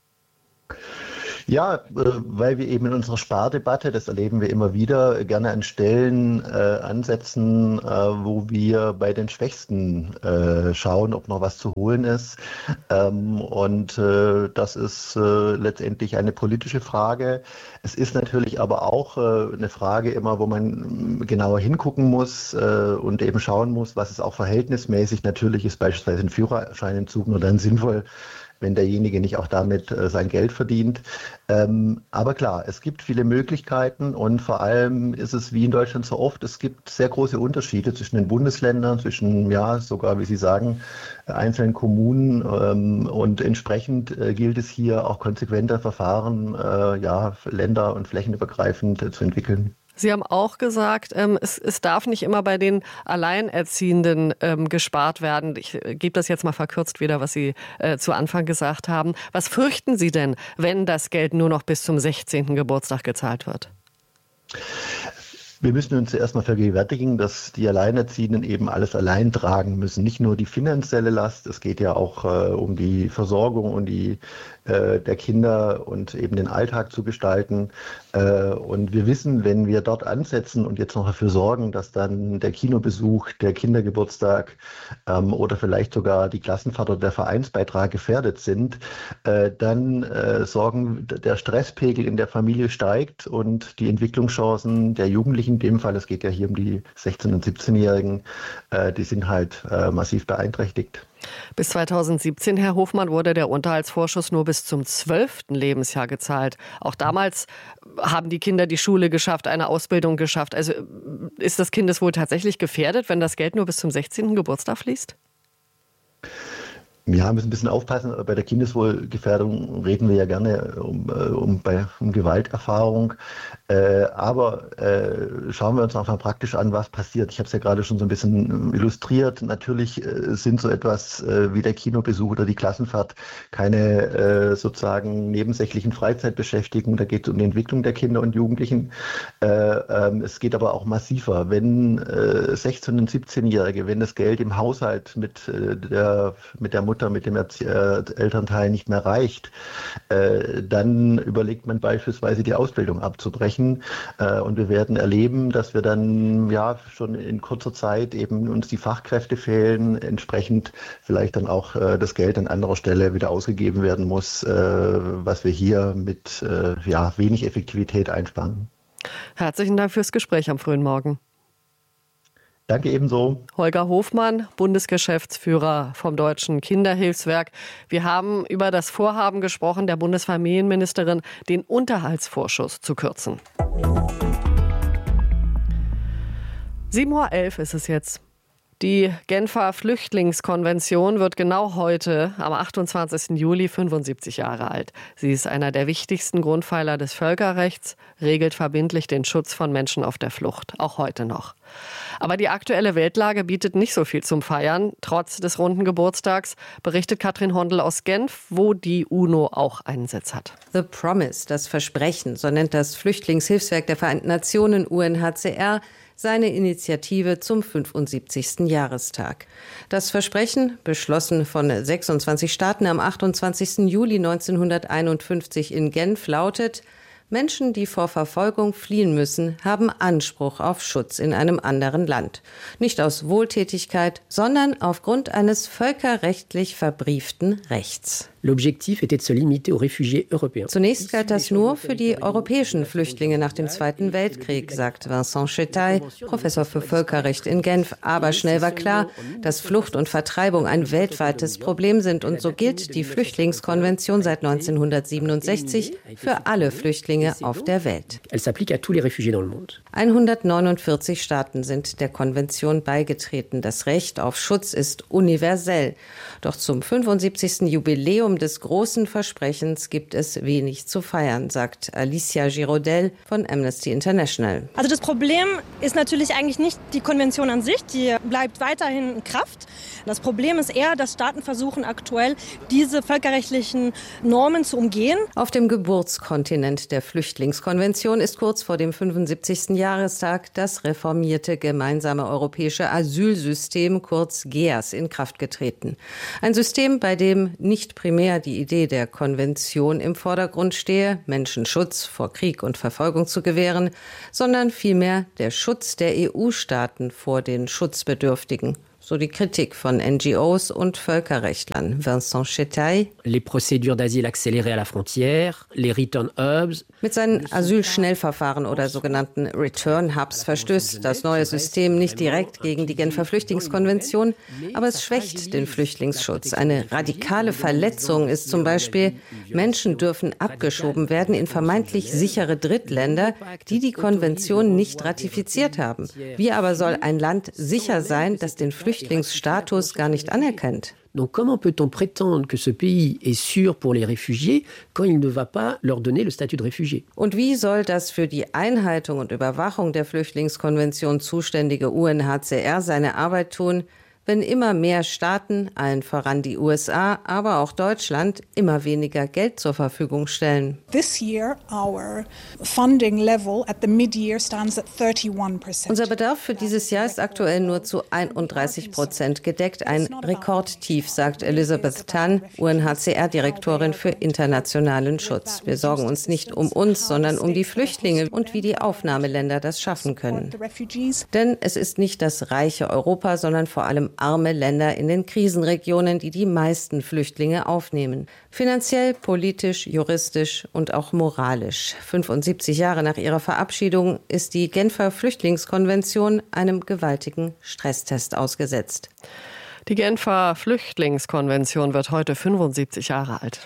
Ja, weil wir eben in unserer Spardebatte, das erleben wir immer wieder, gerne an Stellen äh, ansetzen, äh, wo wir bei den Schwächsten äh, schauen, ob noch was zu holen ist. Ähm, und äh, das ist äh, letztendlich eine politische Frage. Es ist natürlich aber auch äh, eine Frage immer, wo man genauer hingucken muss äh, und eben schauen muss, was ist auch verhältnismäßig natürlich ist, beispielsweise ein Führerscheinentzug nur dann sinnvoll, wenn derjenige nicht auch damit äh, sein Geld verdient. Ähm, aber klar, es gibt viele Möglichkeiten und vor allem ist es wie in Deutschland so oft, es gibt sehr große Unterschiede zwischen den Bundesländern, zwischen, ja, sogar, wie Sie sagen, einzelnen Kommunen ähm, und entsprechend äh, gilt es hier auch konsequenter Verfahren, äh, ja, länder- und flächenübergreifend äh, zu entwickeln. Sie haben auch gesagt, ähm, es, es darf nicht immer bei den Alleinerziehenden ähm, gespart werden. Ich äh, gebe das jetzt mal verkürzt wieder, was Sie äh, zu Anfang gesagt haben. Was fürchten Sie denn, wenn das Geld nur noch bis zum sechzehnten Geburtstag gezahlt wird? Wir müssen uns zuerst mal vergegenwärtigen, dass die Alleinerziehenden eben alles allein tragen müssen. Nicht nur die finanzielle Last, es geht ja auch äh, um die Versorgung und die äh, der Kinder und eben den Alltag zu gestalten. Äh, und wir wissen, wenn wir dort ansetzen und jetzt noch dafür sorgen, dass dann der Kinobesuch, der Kindergeburtstag ähm, oder vielleicht sogar die Klassenfahrt oder der Vereinsbeitrag gefährdet sind, äh, dann äh, sorgen, der Stresspegel in der Familie steigt und die Entwicklungschancen der Jugendlichen, in dem Fall, es geht ja hier um die sechzehn- und siebzehnjährigen, äh, die sind halt äh, massiv beeinträchtigt. Bis zweitausendsiebzehn, Herr Hofmann, wurde der Unterhaltsvorschuss nur bis zum zwölften Lebensjahr gezahlt. Auch damals haben die Kinder die Schule geschafft, eine Ausbildung geschafft. Also ist das Kindeswohl tatsächlich gefährdet, wenn das Geld nur bis zum sechzehnten Geburtstag fließt? Ja, wir müssen ein bisschen aufpassen. Bei der Kindeswohlgefährdung reden wir ja gerne um, um, bei, um Gewalterfahrung. Äh, aber äh, schauen wir uns auch mal praktisch an, was passiert. Ich habe es ja gerade schon so ein bisschen illustriert. Natürlich äh, sind so etwas äh, wie der Kinobesuch oder die Klassenfahrt keine äh, sozusagen nebensächlichen Freizeitbeschäftigungen. Da geht es um die Entwicklung der Kinder und Jugendlichen. Äh, ähm, es geht aber auch massiver. Wenn äh, sechzehn- und siebzehnjährige, wenn das Geld im Haushalt mit, äh, der, mit der Mutter, mit dem Erzie- äh, Elternteil nicht mehr reicht, äh, dann überlegt man beispielsweise die Ausbildung abzubrechen. Äh, und wir werden erleben, dass wir dann ja schon in kurzer Zeit eben uns die Fachkräfte fehlen, entsprechend vielleicht dann auch äh, das Geld an anderer Stelle wieder ausgegeben werden muss, äh, was wir hier mit äh, ja, wenig Effektivität einsparen. Herzlichen Dank fürs Gespräch am frühen Morgen. Danke ebenso. Holger Hofmann, Bundesgeschäftsführer vom Deutschen Kinderhilfswerk. Wir haben über das Vorhaben gesprochen, der Bundesfamilienministerin den Unterhaltsvorschuss zu kürzen. sieben Uhr elf ist es jetzt. Die Genfer Flüchtlingskonvention wird genau heute, am achtundzwanzigsten Juli, fünfundsiebzig Jahre alt. Sie ist einer der wichtigsten Grundpfeiler des Völkerrechts, regelt verbindlich den Schutz von Menschen auf der Flucht, auch heute noch. Aber die aktuelle Weltlage bietet nicht so viel zum Feiern. Trotz des runden Geburtstags berichtet Katrin Hondel aus Genf, wo die UNO auch einen Sitz hat. The Promise, das Versprechen, so nennt das Flüchtlingshilfswerk der Vereinten Nationen U N H C R seine Initiative zum fünfundsiebzigsten Jahrestag. Das Versprechen, beschlossen von sechsundzwanzig Staaten am achtundzwanzigsten Juli neunzehnhunderteinundfünfzig in Genf, lautet: Menschen, die vor Verfolgung fliehen müssen, haben Anspruch auf Schutz in einem anderen Land. Nicht aus Wohltätigkeit, sondern aufgrund eines völkerrechtlich verbrieften Rechts. Zunächst galt das nur für die europäischen Flüchtlinge nach dem Zweiten Weltkrieg, sagt Vincent Chetaille, Professor für Völkerrecht in Genf. Aber schnell war klar, dass Flucht und Vertreibung ein weltweites Problem sind. Und so gilt die Flüchtlingskonvention seit neunzehnhundertsiebenundsechzig für alle Flüchtlinge auf der Welt. hundertneunundvierzig Staaten sind der Konvention beigetreten. Das Recht auf Schutz ist universell. Doch zum fünfundsiebzigsten Jubiläum des großen Versprechens gibt es wenig zu feiern, sagt Alicia Girodel von Amnesty International. Also das Problem ist natürlich eigentlich nicht die Konvention an sich, die bleibt weiterhin in Kraft. Das Problem ist eher, dass Staaten versuchen aktuell, diese völkerrechtlichen Normen zu umgehen. Auf dem Geburtskontinent der Flüchtlingskonvention ist kurz vor dem fünfundsiebzigsten Jahrestag das reformierte gemeinsame europäische Asylsystem, kurz G E A S, in Kraft getreten. Ein System, bei dem nicht primär die Idee der Konvention im Vordergrund stehe, Menschen Schutz vor Krieg und Verfolgung zu gewähren, sondern vielmehr der Schutz der E U-Staaten vor den Schutzbedürftigen. So die Kritik von N G Os und Völkerrechtlern. Vincent Chetaille. Les procédures d'asile accélérées à la frontière, les return hubs. Mit seinen Asylschnellverfahren oder sogenannten Return Hubs verstößt das neue System nicht direkt gegen die Genfer Flüchtlingskonvention, aber es schwächt den Flüchtlingsschutz. Eine radikale Verletzung ist zum Beispiel, Menschen dürfen abgeschoben werden in vermeintlich sichere Drittländer, die die Konvention nicht ratifiziert haben. Wie aber soll ein Land sicher sein, das den Flüchtlingsstatus gar nicht anerkennt? Donc comment peut-on prétendre que ce pays est sûr pour les réfugiés quand il ne va pas leur donner le statut de réfugié? Und wie soll das für die Einhaltung und Überwachung der Flüchtlingskonvention zuständige U N H C R seine Arbeit tun, wenn immer mehr Staaten, allen voran die U S A, aber auch Deutschland, immer weniger Geld zur Verfügung stellen? This year, our funding level at the mid-year stands at thirty-one percent. Unser Bedarf für dieses Jahr ist aktuell nur zu einunddreißig Prozent gedeckt. Ein Rekordtief, sagt Elizabeth Tan, U N H C R-Direktorin für internationalen Schutz. Wir sorgen uns nicht um uns, sondern um die Flüchtlinge und wie die Aufnahmeländer das schaffen können. Denn es ist nicht das reiche Europa, sondern vor allem arme Länder in den Krisenregionen, die die meisten Flüchtlinge aufnehmen. Finanziell, politisch, juristisch und auch moralisch. fünfundsiebzig Jahre nach ihrer Verabschiedung ist die Genfer Flüchtlingskonvention einem gewaltigen Stresstest ausgesetzt. Die Genfer Flüchtlingskonvention wird heute fünfundsiebzig Jahre alt.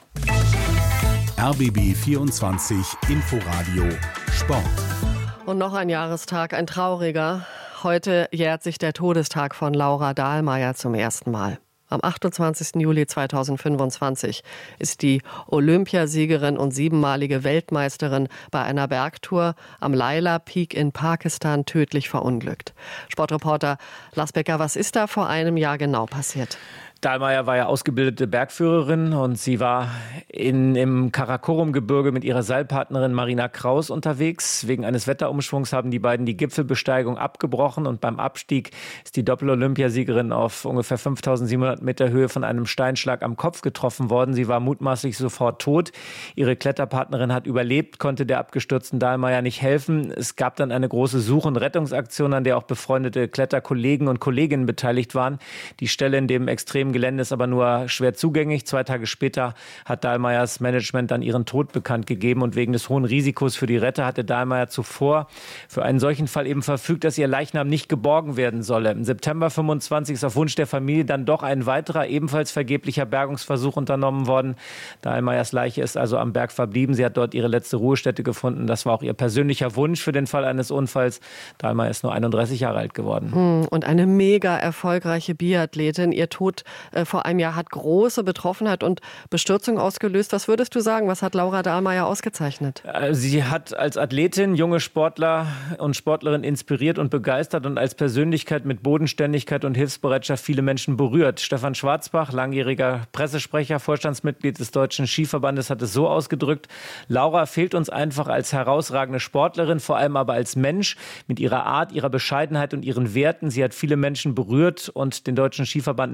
R B B vierundzwanzig Inforadio Sport. Und noch ein Jahrestag, ein trauriger. Heute jährt sich der Todestag von Laura Dahlmeier zum ersten Mal. Am achtundzwanzigsten Juli zweitausendfünfundzwanzig ist die Olympiasiegerin und siebenmalige Weltmeisterin bei einer Bergtour am Laila Peak in Pakistan tödlich verunglückt. Sportreporter Lars Becker, was ist da vor einem Jahr genau passiert? Dahlmeier war ja ausgebildete Bergführerin und sie war in, im Karakorum-Gebirge mit ihrer Seilpartnerin Marina Kraus unterwegs. Wegen eines Wetterumschwungs haben die beiden die Gipfelbesteigung abgebrochen und beim Abstieg ist die Doppel-Olympiasiegerin auf ungefähr fünftausendsiebenhundert Meter Höhe von einem Steinschlag am Kopf getroffen worden. Sie war mutmaßlich sofort tot. Ihre Kletterpartnerin hat überlebt, konnte der abgestürzten Dahlmeier nicht helfen. Es gab dann eine große Such- und Rettungsaktion, an der auch befreundete Kletterkollegen und Kolleginnen beteiligt waren. Die Stelle in dem extremen Gelände ist aber nur schwer zugänglich. Zwei Tage später hat Dahlmeiers Management dann ihren Tod bekannt gegeben und wegen des hohen Risikos für die Retter hatte Dahlmeier zuvor für einen solchen Fall eben verfügt, dass ihr Leichnam nicht geborgen werden solle. Im September fünfundzwanzig ist auf Wunsch der Familie dann doch ein weiterer, ebenfalls vergeblicher Bergungsversuch unternommen worden. Dahlmeiers Leiche ist also am Berg verblieben. Sie hat dort ihre letzte Ruhestätte gefunden. Das war auch ihr persönlicher Wunsch für den Fall eines Unfalls. Dahlmeier ist nur einunddreißig Jahre alt geworden. Und eine mega erfolgreiche Biathletin. Ihr Tod vor einem Jahr hat große Betroffenheit und Bestürzung ausgelöst. Was würdest du sagen, was hat Laura Dahlmeier ausgezeichnet? Sie hat als Athletin junge Sportler und Sportlerinnen inspiriert und begeistert und als Persönlichkeit mit Bodenständigkeit und Hilfsbereitschaft viele Menschen berührt. Stefan Schwarzbach, langjähriger Pressesprecher, Vorstandsmitglied des Deutschen Skiverbandes, hat es so ausgedrückt: Laura fehlt uns einfach als herausragende Sportlerin, vor allem aber als Mensch mit ihrer Art, ihrer Bescheidenheit und ihren Werten. Sie hat viele Menschen berührt und den Deutschen Skiverband nachhaltig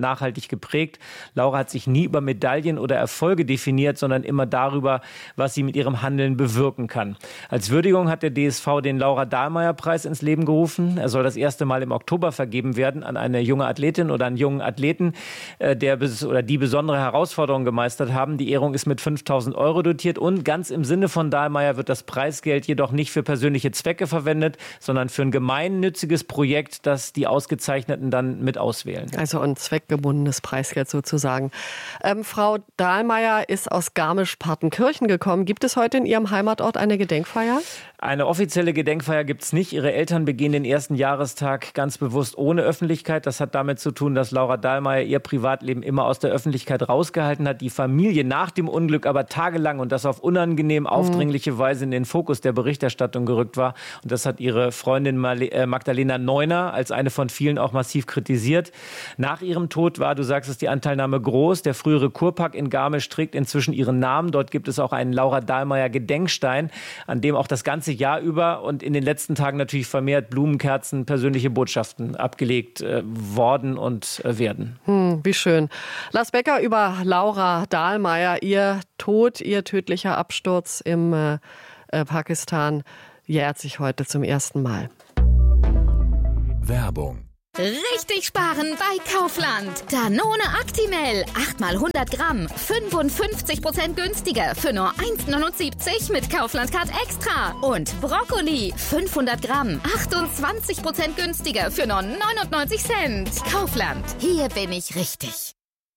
geprägt. Laura hat sich nie über Medaillen oder Erfolge definiert, sondern immer darüber, was sie mit ihrem Handeln bewirken kann. Als Würdigung hat der D S V den Laura-Dahlmeier-Preis ins Leben gerufen. Er soll das erste Mal im Oktober vergeben werden an eine junge Athletin oder einen jungen Athleten, der oder die besondere Herausforderungen gemeistert haben. Die Ehrung ist mit fünftausend Euro dotiert und ganz im Sinne von Dahlmeier wird das Preisgeld jedoch nicht für persönliche Zwecke verwendet, sondern für ein gemeinnütziges Projekt, das die Ausgezeichneten dann mit auswählen. Also ein zweckgebundenes Preisgeld sozusagen. Ähm, Frau Dahlmeier ist aus Garmisch-Partenkirchen gekommen. Gibt es heute in Ihrem Heimatort eine Gedenkfeier? Eine offizielle Gedenkfeier gibt es nicht. Ihre Eltern begehen den ersten Jahrestag ganz bewusst ohne Öffentlichkeit. Das hat damit zu tun, dass Laura Dahlmeier ihr Privatleben immer aus der Öffentlichkeit rausgehalten hat. Die Familie nach dem Unglück aber tagelang und das auf unangenehm aufdringliche Weise in den Fokus der Berichterstattung gerückt war. Und das hat ihre Freundin Magdalena Neuner als eine von vielen auch massiv kritisiert. Nach ihrem Tod war, du sagst es, die Anteilnahme groß. Der frühere Kurpark in Garmisch trägt inzwischen ihren Namen. Dort gibt es auch einen Laura Dahlmeier Gedenkstein, an dem auch das ganze Jahr über und in den letzten Tagen natürlich vermehrt Blumenkerzen, persönliche Botschaften abgelegt äh, worden und äh, werden. Hm, wie schön. Lars Becker über Laura Dahlmeier. Ihr Tod, ihr tödlicher Absturz im äh, äh, Pakistan jährt sich heute zum ersten Mal. Werbung. Richtig sparen bei Kaufland. Danone Actimel. acht mal hundert Gramm. fünfundfünfzig Prozent günstiger. Für nur eins neunundsiebzig mit Kaufland Card Extra. Und Brokkoli. fünfhundert Gramm. achtundzwanzig Prozent günstiger. Für nur neunundneunzig Cent. Kaufland. Hier bin ich richtig.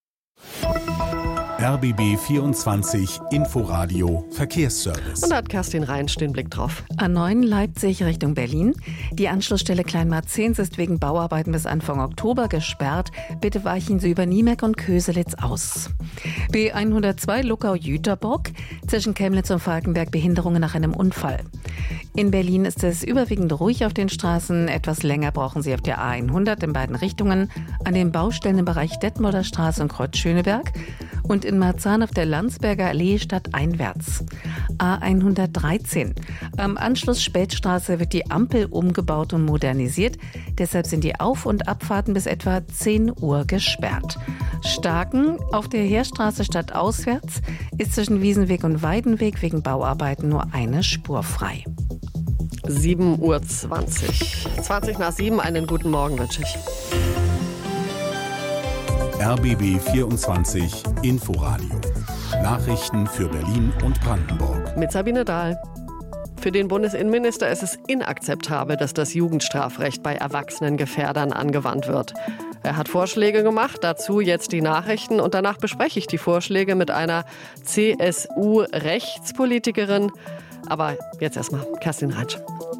R B B vierundzwanzig Inforadio Verkehrsservice. Und da hat Kerstin Reinsch den Blick drauf. A neun Leipzig Richtung Berlin. Die Anschlussstelle Kleinmarzens ist wegen Bauarbeiten bis Anfang Oktober gesperrt. Bitte weichen Sie über Niemeck und Köselitz aus. B hundertzwei Luckau-Jüterbock. Zwischen Chemnitz und Falkenberg Behinderungen nach einem Unfall. In Berlin ist es überwiegend ruhig auf den Straßen. Etwas länger brauchen Sie auf der A hundert in beiden Richtungen. An den Baustellen im Bereich Detmolder Straße und Kreuz Schöneberg. Und in Marzahn auf der Landsberger Allee stadteinwärts. A hundertdreizehn. Am Anschluss Spätstraße wird die Ampel umgebaut und modernisiert. Deshalb sind die Auf- und Abfahrten bis etwa zehn Uhr gesperrt. Starken auf der Heerstraße stadtauswärts ist zwischen Wiesenweg und Weidenweg wegen Bauarbeiten nur eine Spur frei. sieben Uhr zwanzig. zwanzig nach sieben, einen guten Morgen wünsche ich. R B B vierundzwanzig Inforadio. Nachrichten für Berlin und Brandenburg. Mit Sabine Dahl. Für den Bundesinnenminister ist es inakzeptabel, dass das Jugendstrafrecht bei erwachsenen Gefährdern angewandt wird. Er hat Vorschläge gemacht, dazu jetzt die Nachrichten und danach bespreche ich die Vorschläge mit einer C S U-Rechtspolitikerin. Aber jetzt erstmal Kerstin Reinsch.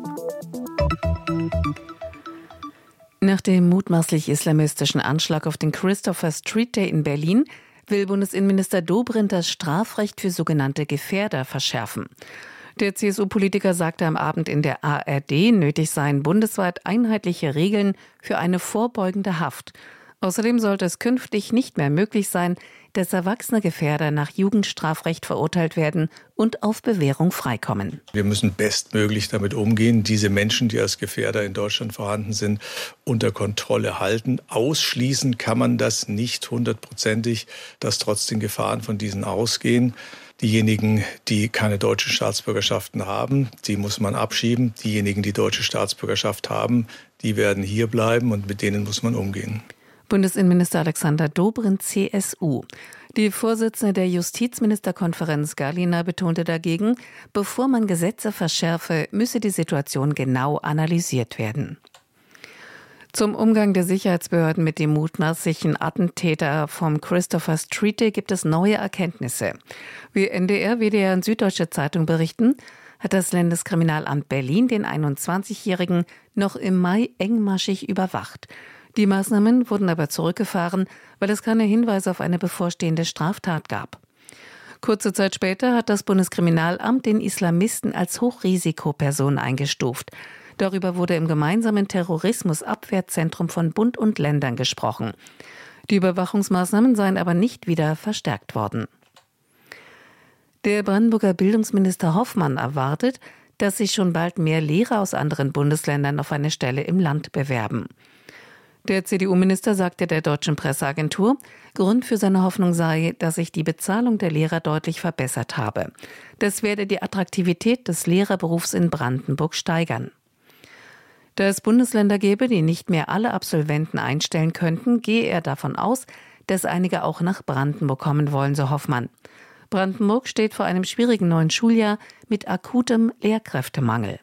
Nach dem mutmaßlich islamistischen Anschlag auf den Christopher Street Day in Berlin will Bundesinnenminister Dobrindt das Strafrecht für sogenannte Gefährder verschärfen. Der C S U-Politiker sagte am Abend in der A R D, nötig seien bundesweit einheitliche Regeln für eine vorbeugende Haft. Außerdem sollte es künftig nicht mehr möglich sein, dass erwachsene Gefährder nach Jugendstrafrecht verurteilt werden und auf Bewährung freikommen. Wir müssen bestmöglich damit umgehen, diese Menschen, die als Gefährder in Deutschland vorhanden sind, unter Kontrolle halten. Ausschließen kann man das nicht hundertprozentig, dass trotzdem Gefahren von diesen ausgehen. Diejenigen, die keine deutsche Staatsbürgerschaften haben, die muss man abschieben. Diejenigen, die deutsche Staatsbürgerschaft haben, die werden hier bleiben und mit denen muss man umgehen. Bundesinnenminister Alexander Dobrindt, C S U. Die Vorsitzende der Justizministerkonferenz Galina betonte dagegen, bevor man Gesetze verschärfe, müsse die Situation genau analysiert werden. Zum Umgang der Sicherheitsbehörden mit dem mutmaßlichen Attentäter vom Christopher Street Day gibt es neue Erkenntnisse. Wie N D R, W D R und Süddeutsche Zeitung berichten, hat das Landeskriminalamt Berlin den einundzwanzigjährigen noch im Mai engmaschig überwacht. Die Maßnahmen wurden aber zurückgefahren, weil es keine Hinweise auf eine bevorstehende Straftat gab. Kurze Zeit später hat das Bundeskriminalamt den Islamisten als Hochrisikoperson eingestuft. Darüber wurde im gemeinsamen Terrorismusabwehrzentrum von Bund und Ländern gesprochen. Die Überwachungsmaßnahmen seien aber nicht wieder verstärkt worden. Der Brandenburger Bildungsminister Hoffmann erwartet, dass sich schon bald mehr Lehrer aus anderen Bundesländern auf eine Stelle im Land bewerben. Der C D U-Minister sagte der deutschen Presseagentur, Grund für seine Hoffnung sei, dass sich die Bezahlung der Lehrer deutlich verbessert habe. Das werde die Attraktivität des Lehrerberufs in Brandenburg steigern. Da es Bundesländer gäbe, die nicht mehr alle Absolventen einstellen könnten, gehe er davon aus, dass einige auch nach Brandenburg kommen wollen, so Hoffmann. Brandenburg steht vor einem schwierigen neuen Schuljahr mit akutem Lehrkräftemangel.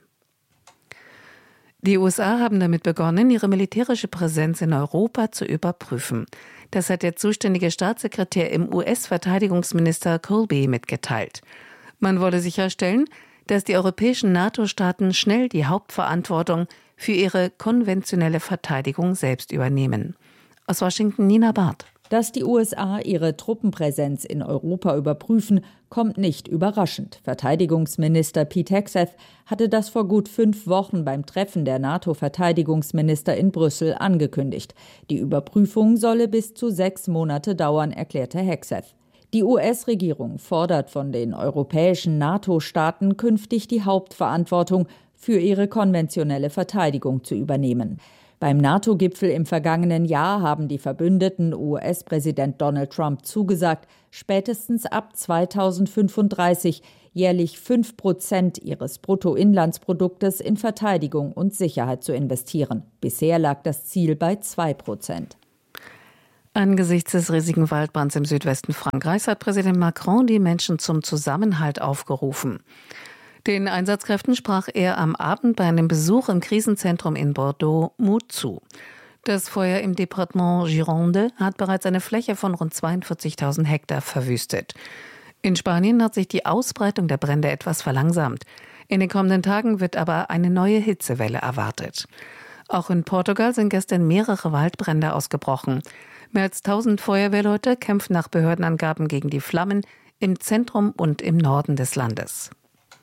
Die U S A haben damit begonnen, ihre militärische Präsenz in Europa zu überprüfen. Das hat der zuständige Staatssekretär im U S-Verteidigungsminister Colby mitgeteilt. Man wolle sicherstellen, dass die europäischen NATO-Staaten schnell die Hauptverantwortung für ihre konventionelle Verteidigung selbst übernehmen. Aus Washington Nina Barth. Dass die U S A ihre Truppenpräsenz in Europa überprüfen, kommt nicht überraschend. Verteidigungsminister Pete Hegseth hatte das vor gut fünf Wochen beim Treffen der NATO-Verteidigungsminister in Brüssel angekündigt. Die Überprüfung solle bis zu sechs Monate dauern, erklärte Hegseth. Die U S-Regierung fordert von den europäischen NATO-Staaten künftig die Hauptverantwortung für ihre konventionelle Verteidigung zu übernehmen. Beim NATO-Gipfel im vergangenen Jahr haben die Verbündeten U S-Präsident Donald Trump zugesagt, spätestens ab zweitausendfünfunddreißig jährlich fünf Prozent ihres Bruttoinlandsproduktes in Verteidigung und Sicherheit zu investieren. Bisher lag das Ziel bei zwei Prozent. Angesichts des riesigen Waldbrands im Südwesten Frankreichs hat Präsident Macron die Menschen zum Zusammenhalt aufgerufen. Den Einsatzkräften sprach er am Abend bei einem Besuch im Krisenzentrum in Bordeaux Mut zu. Das Feuer im Departement Gironde hat bereits eine Fläche von rund zweiundvierzigtausend Hektar verwüstet. In Spanien hat sich die Ausbreitung der Brände etwas verlangsamt. In den kommenden Tagen wird aber eine neue Hitzewelle erwartet. Auch in Portugal sind gestern mehrere Waldbrände ausgebrochen. Mehr als tausend Feuerwehrleute kämpfen nach Behördenangaben gegen die Flammen im Zentrum und im Norden des Landes.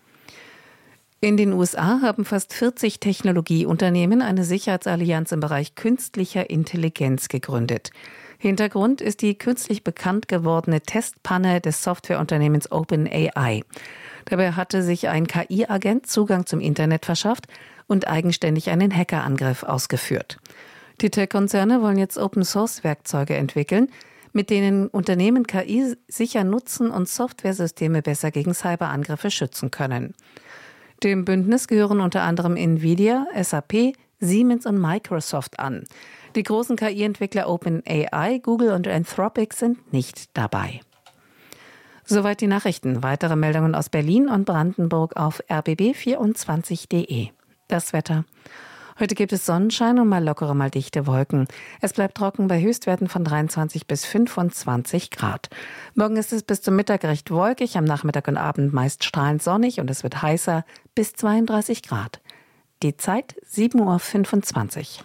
In den U S A haben fast vierzig Technologieunternehmen eine Sicherheitsallianz im Bereich künstlicher Intelligenz gegründet. Hintergrund ist die kürzlich bekannt gewordene Testpanne des Softwareunternehmens OpenAI. Dabei hatte sich ein K I-Agent Zugang zum Internet verschafft und eigenständig einen Hackerangriff ausgeführt. Die Tech-Konzerne wollen jetzt Open-Source-Werkzeuge entwickeln, mit denen Unternehmen K I sicher nutzen und Softwaresysteme besser gegen Cyberangriffe schützen können. Dem Bündnis gehören unter anderem Nvidia, S A P, Siemens und Microsoft an. Die großen K I-Entwickler OpenAI, Google und Anthropic sind nicht dabei. Soweit die Nachrichten. Weitere Meldungen aus Berlin und Brandenburg auf r b b vierundzwanzig punkt de. Das Wetter. Heute gibt es Sonnenschein und mal lockere, mal dichte Wolken. Es bleibt trocken bei Höchstwerten von dreiundzwanzig bis fünfundzwanzig Grad. Morgen ist es bis zum Mittag recht wolkig, am Nachmittag und Abend meist strahlend sonnig und es wird heißer bis zweiunddreißig Grad. Die Zeit sieben Uhr fünfundzwanzig.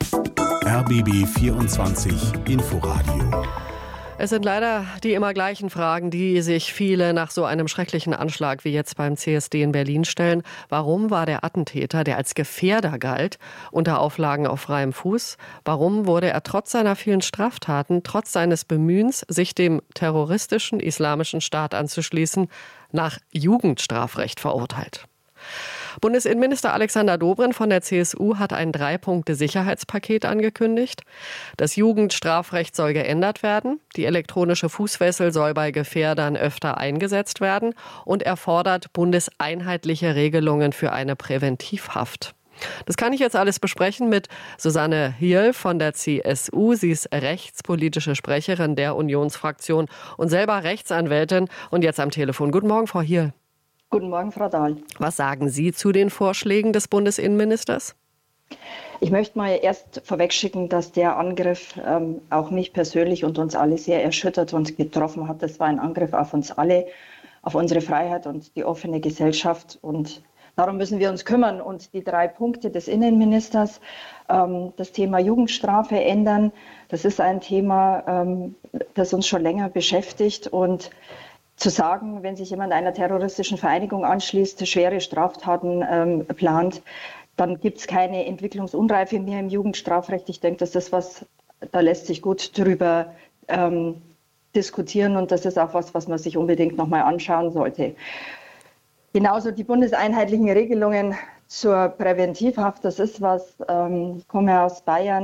R B B vierundzwanzig Inforadio. Es sind leider die immer gleichen Fragen, die sich viele nach so einem schrecklichen Anschlag wie jetzt beim C S D in Berlin stellen. Warum war der Attentäter, der als Gefährder galt, unter Auflagen auf freiem Fuß? Warum wurde er trotz seiner vielen Straftaten, trotz seines Bemühens, sich dem terroristischen Islamischen Staat anzuschließen, nach Jugendstrafrecht verurteilt? Bundesinnenminister Alexander Dobrindt von der C S U hat ein Drei-Punkte-Sicherheitspaket angekündigt. Das Jugendstrafrecht soll geändert werden, die elektronische Fußfessel soll bei Gefährdern öfter eingesetzt werden und er fordert bundeseinheitliche Regelungen für eine Präventivhaft. Das kann ich jetzt alles besprechen mit Susanne Hierl von der C S U. Sie ist rechtspolitische Sprecherin der Unionsfraktion und selber Rechtsanwältin und jetzt am Telefon. Guten Morgen, Frau Hierl. Guten Morgen, Frau Dahl. Was sagen Sie zu den Vorschlägen des Bundesinnenministers? Ich möchte mal erst vorwegschicken, dass der Angriff ähm, auch mich persönlich und uns alle sehr erschüttert und getroffen hat. Das war ein Angriff auf uns alle, auf unsere Freiheit und die offene Gesellschaft. Und darum müssen wir uns kümmern. Und die drei Punkte des Innenministers, ähm, das Thema Jugendstrafe ändern, das ist ein Thema, ähm, das uns schon länger beschäftigt. Und zu sagen, wenn sich jemand einer terroristischen Vereinigung anschließt, schwere Straftaten ähm, plant, dann gibt es keine Entwicklungsunreife mehr im Jugendstrafrecht. Ich denke, das ist was, da lässt sich gut drüber ähm, diskutieren und das ist auch was, was man sich unbedingt nochmal anschauen sollte. Genauso die bundeseinheitlichen Regelungen zur Präventivhaft, das ist was, ähm, ich komme aus Bayern,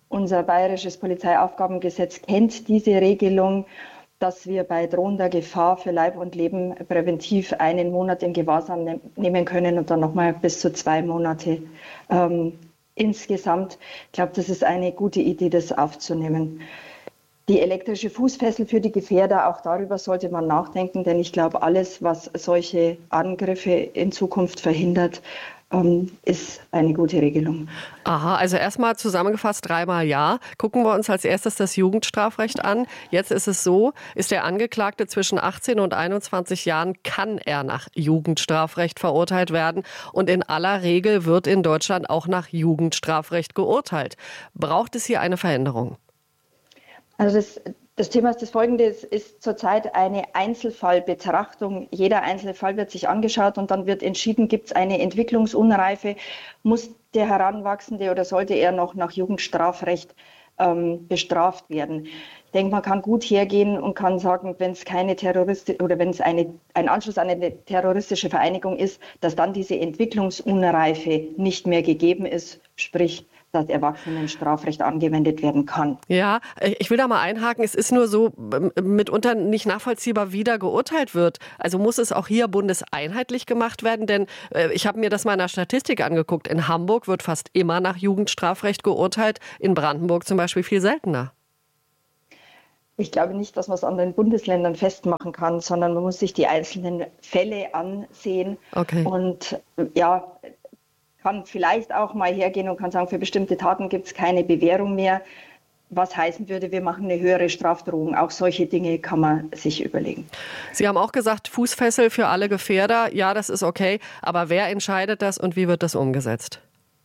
Unser bayerisches Polizeiaufgabengesetz kennt diese Regelung, dass wir bei drohender Gefahr für Leib und Leben präventiv einen Monat in Gewahrsam ne- nehmen können und dann nochmal bis zu zwei Monate ähm, insgesamt. Ich glaube, das ist eine gute Idee, das aufzunehmen. Die elektrische Fußfessel für die Gefährder, auch darüber sollte man nachdenken, denn ich glaube, alles, was solche Angriffe in Zukunft verhindert, ähm, ist eine gute Regelung. Aha, also erstmal zusammengefasst dreimal ja. Gucken wir uns als erstes das Jugendstrafrecht an. Jetzt ist es so, ist der Angeklagte zwischen achtzehn und einundzwanzig Jahren, kann er nach Jugendstrafrecht verurteilt werden. Und in aller Regel wird in Deutschland auch nach Jugendstrafrecht geurteilt. Braucht es hier eine Veränderung? Also das, das Thema ist das folgende, es ist zurzeit eine Einzelfallbetrachtung. Jeder einzelne Fall wird sich angeschaut und dann wird entschieden, gibt es eine Entwicklungsunreife, muss der Heranwachsende oder sollte er noch nach Jugendstrafrecht ähm, bestraft werden. Ich denke, man kann gut hergehen und kann sagen, wenn es keine Terroristin oder wenn es eine, ein Anschluss an eine terroristische Vereinigung ist, dass dann diese Entwicklungsunreife nicht mehr gegeben ist, sprich dass Erwachsenenstrafrecht angewendet werden kann. Ja, ich will da mal einhaken. Es ist nur so mitunter nicht nachvollziehbar, wie da geurteilt wird. Also muss es auch hier bundeseinheitlich gemacht werden? Denn ich habe mir das mal in der Statistik angeguckt. In Hamburg wird fast immer nach Jugendstrafrecht geurteilt, in Brandenburg zum Beispiel viel seltener. Ich glaube nicht, dass man es an den Bundesländern festmachen kann, sondern man muss sich die einzelnen Fälle ansehen. Okay. Und ja, kann vielleicht auch mal hergehen und kann sagen, für bestimmte Taten gibt es keine Bewährung mehr. Was heißen würde, wir machen eine höhere Strafdrohung. Auch solche Dinge kann man sich überlegen. Sie haben auch gesagt, Fußfessel für alle Gefährder. Ja, das ist okay. Aber wer entscheidet das und wie wird das umgesetzt?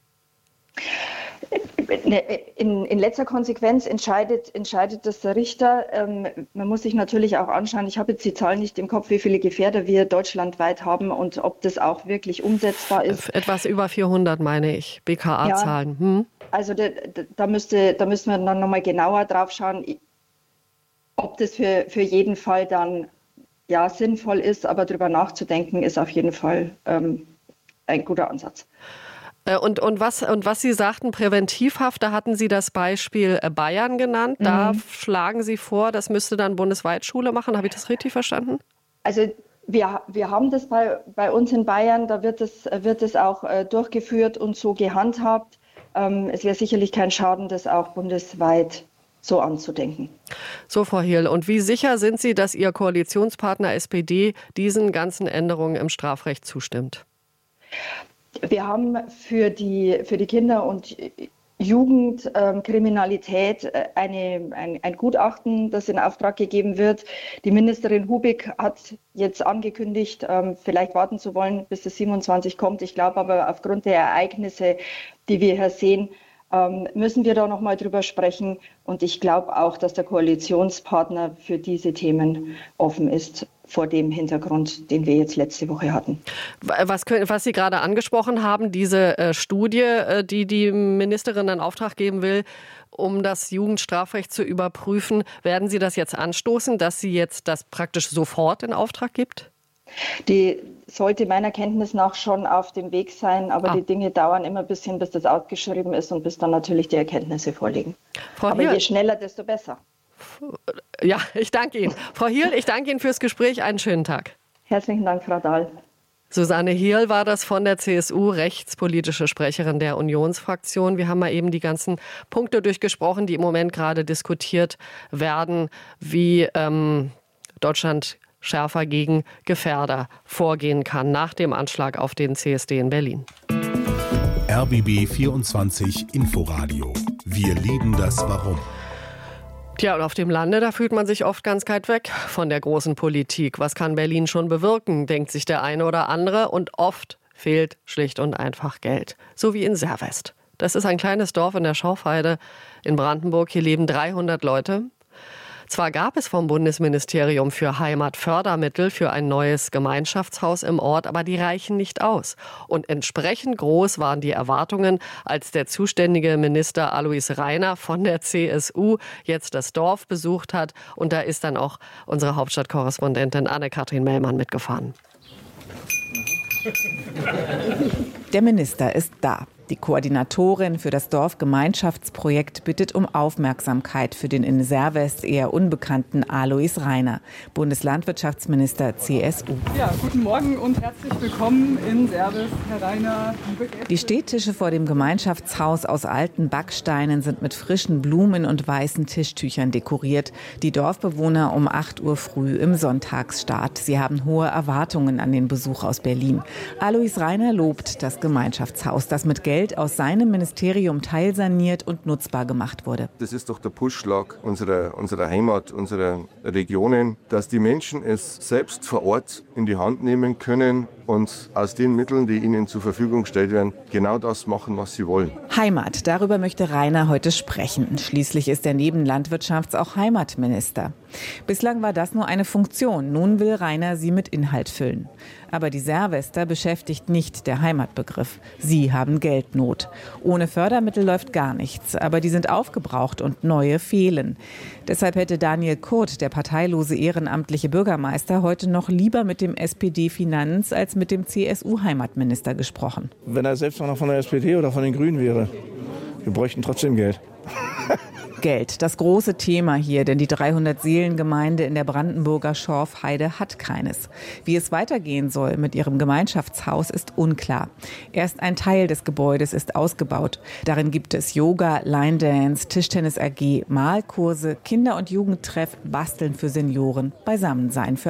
In, in letzter Konsequenz entscheidet, entscheidet das der Richter. Ähm, man muss sich natürlich auch anschauen, ich habe jetzt die Zahl nicht im Kopf, wie viele Gefährder wir deutschlandweit haben und ob das auch wirklich umsetzbar ist. Etwas über vierhundert, meine ich, B K A-Zahlen. Ja, hm? Also da, da, müsste, da müssen wir dann nochmal genauer drauf schauen, ob das für, für jeden Fall dann ja, sinnvoll ist, aber darüber nachzudenken ist auf jeden Fall ähm, ein guter Ansatz. Und, und, was, und was Sie sagten, Präventivhaft, da hatten Sie das Beispiel Bayern genannt. Da mhm. schlagen Sie vor, das müsste dann bundesweit Schule machen. Habe ich das richtig verstanden? Also wir, wir haben das bei, bei uns in Bayern, da wird es, wird es auch äh, durchgeführt und so gehandhabt. Ähm, es wäre sicherlich kein Schaden, das auch bundesweit so anzudenken. So, Frau Hirl, und wie sicher sind Sie, dass Ihr Koalitionspartner S P D diesen ganzen Änderungen im Strafrecht zustimmt? Wir haben für die, für die Kinder- und Jugendkriminalität eine, ein, ein Gutachten, das in Auftrag gegeben wird. Die Ministerin Hubig hat jetzt angekündigt, vielleicht warten zu wollen, bis das siebenundzwanzig kommt. Ich glaube aber, aufgrund der Ereignisse, die wir hier sehen, müssen wir da noch mal drüber sprechen. Und ich glaube auch, dass der Koalitionspartner für diese Themen offen ist, vor dem Hintergrund, den wir jetzt letzte Woche hatten. Was, können, was Sie gerade angesprochen haben, diese äh, Studie, äh, die die Ministerin in Auftrag geben will, um das Jugendstrafrecht zu überprüfen, werden Sie das jetzt anstoßen, dass sie jetzt das praktisch sofort in Auftrag gibt? Die sollte meiner Kenntnis nach schon auf dem Weg sein, aber ah. die Dinge dauern immer ein bisschen, bis das ausgeschrieben ist und bis dann natürlich die Erkenntnisse vorliegen. Frau aber Hirl. Je schneller, desto besser. Ja, ich danke Ihnen. Frau Hirl, ich danke Ihnen fürs Gespräch. Einen schönen Tag. Herzlichen Dank, Frau Dahl. Susanne Hirl war das von der C S U, rechtspolitische Sprecherin der Unionsfraktion. Wir haben mal eben die ganzen Punkte durchgesprochen, die im Moment gerade diskutiert werden, wie ähm, Deutschland schärfer gegen Gefährder vorgehen kann nach dem Anschlag auf den C S D in Berlin. R B B vierundzwanzig Inforadio. Wir lieben das Warum. Tja, und auf dem Lande, da fühlt man sich oft ganz weit weg von der großen Politik. Was kann Berlin schon bewirken, denkt sich der eine oder andere. Und oft fehlt schlicht und einfach Geld. So wie in Servest. Das ist ein kleines Dorf in der Schauffheide in Brandenburg. Hier leben dreihundert Leute. Zwar gab es vom Bundesministerium für Heimat Fördermittel für ein neues Gemeinschaftshaus im Ort, aber die reichen nicht aus. Und entsprechend groß waren die Erwartungen, als der zuständige Minister Alois Rainer von der C S U jetzt das Dorf besucht hat. Und da ist dann auch unsere Hauptstadtkorrespondentin Anne-Kathrin Mellmann mitgefahren. Der Minister ist da. Die Koordinatorin für das Dorfgemeinschaftsprojekt bittet um Aufmerksamkeit für den in Servest eher unbekannten Alois Rainer, Bundeslandwirtschaftsminister C S U. Ja, guten Morgen und herzlich willkommen in Servest, Herr Rainer. Die Stehtische vor dem Gemeinschaftshaus aus alten Backsteinen sind mit frischen Blumen und weißen Tischtüchern dekoriert. Die Dorfbewohner um acht Uhr früh im Sonntagsstart. Sie haben hohe Erwartungen an den Besuch aus Berlin. Alois Rainer lobt das Gemeinschaftshaus, das mit Geld aus seinem Ministerium teilsaniert und nutzbar gemacht wurde. Das ist doch der Pulsschlag unserer, unserer Heimat, unserer Regionen, dass die Menschen es selbst vor Ort in die Hand nehmen können und aus den Mitteln, die ihnen zur Verfügung gestellt werden, genau das machen, was sie wollen. Heimat, darüber möchte Rainer heute sprechen. Schließlich ist er neben Landwirtschafts- auch Heimatminister. Bislang war das nur eine Funktion. Nun will Rainer sie mit Inhalt füllen. Aber die Servester beschäftigt nicht der Heimatbegriff. Sie haben Geldnot. Ohne Fördermittel läuft gar nichts. Aber die sind aufgebraucht und neue fehlen. Deshalb hätte Daniel Kurt, der parteilose ehrenamtliche Bürgermeister, heute noch lieber mit dem S P D-Finanz- als mit dem C S U-Heimatminister gesprochen. Wenn er selbst noch von der S P D oder von den Grünen wäre, wir bräuchten trotzdem Geld. Geld, das große Thema hier, denn die dreihundert-Seelen-Gemeinde in der Brandenburger Schorfheide hat keines. Wie es weitergehen soll mit ihrem Gemeinschaftshaus ist unklar. Erst ein Teil des Gebäudes ist ausgebaut. Darin gibt es Yoga, Line Dance, Tischtennis A G, Malkurse, Kinder- und Jugendtreff, Basteln für Senioren, Beisammensein für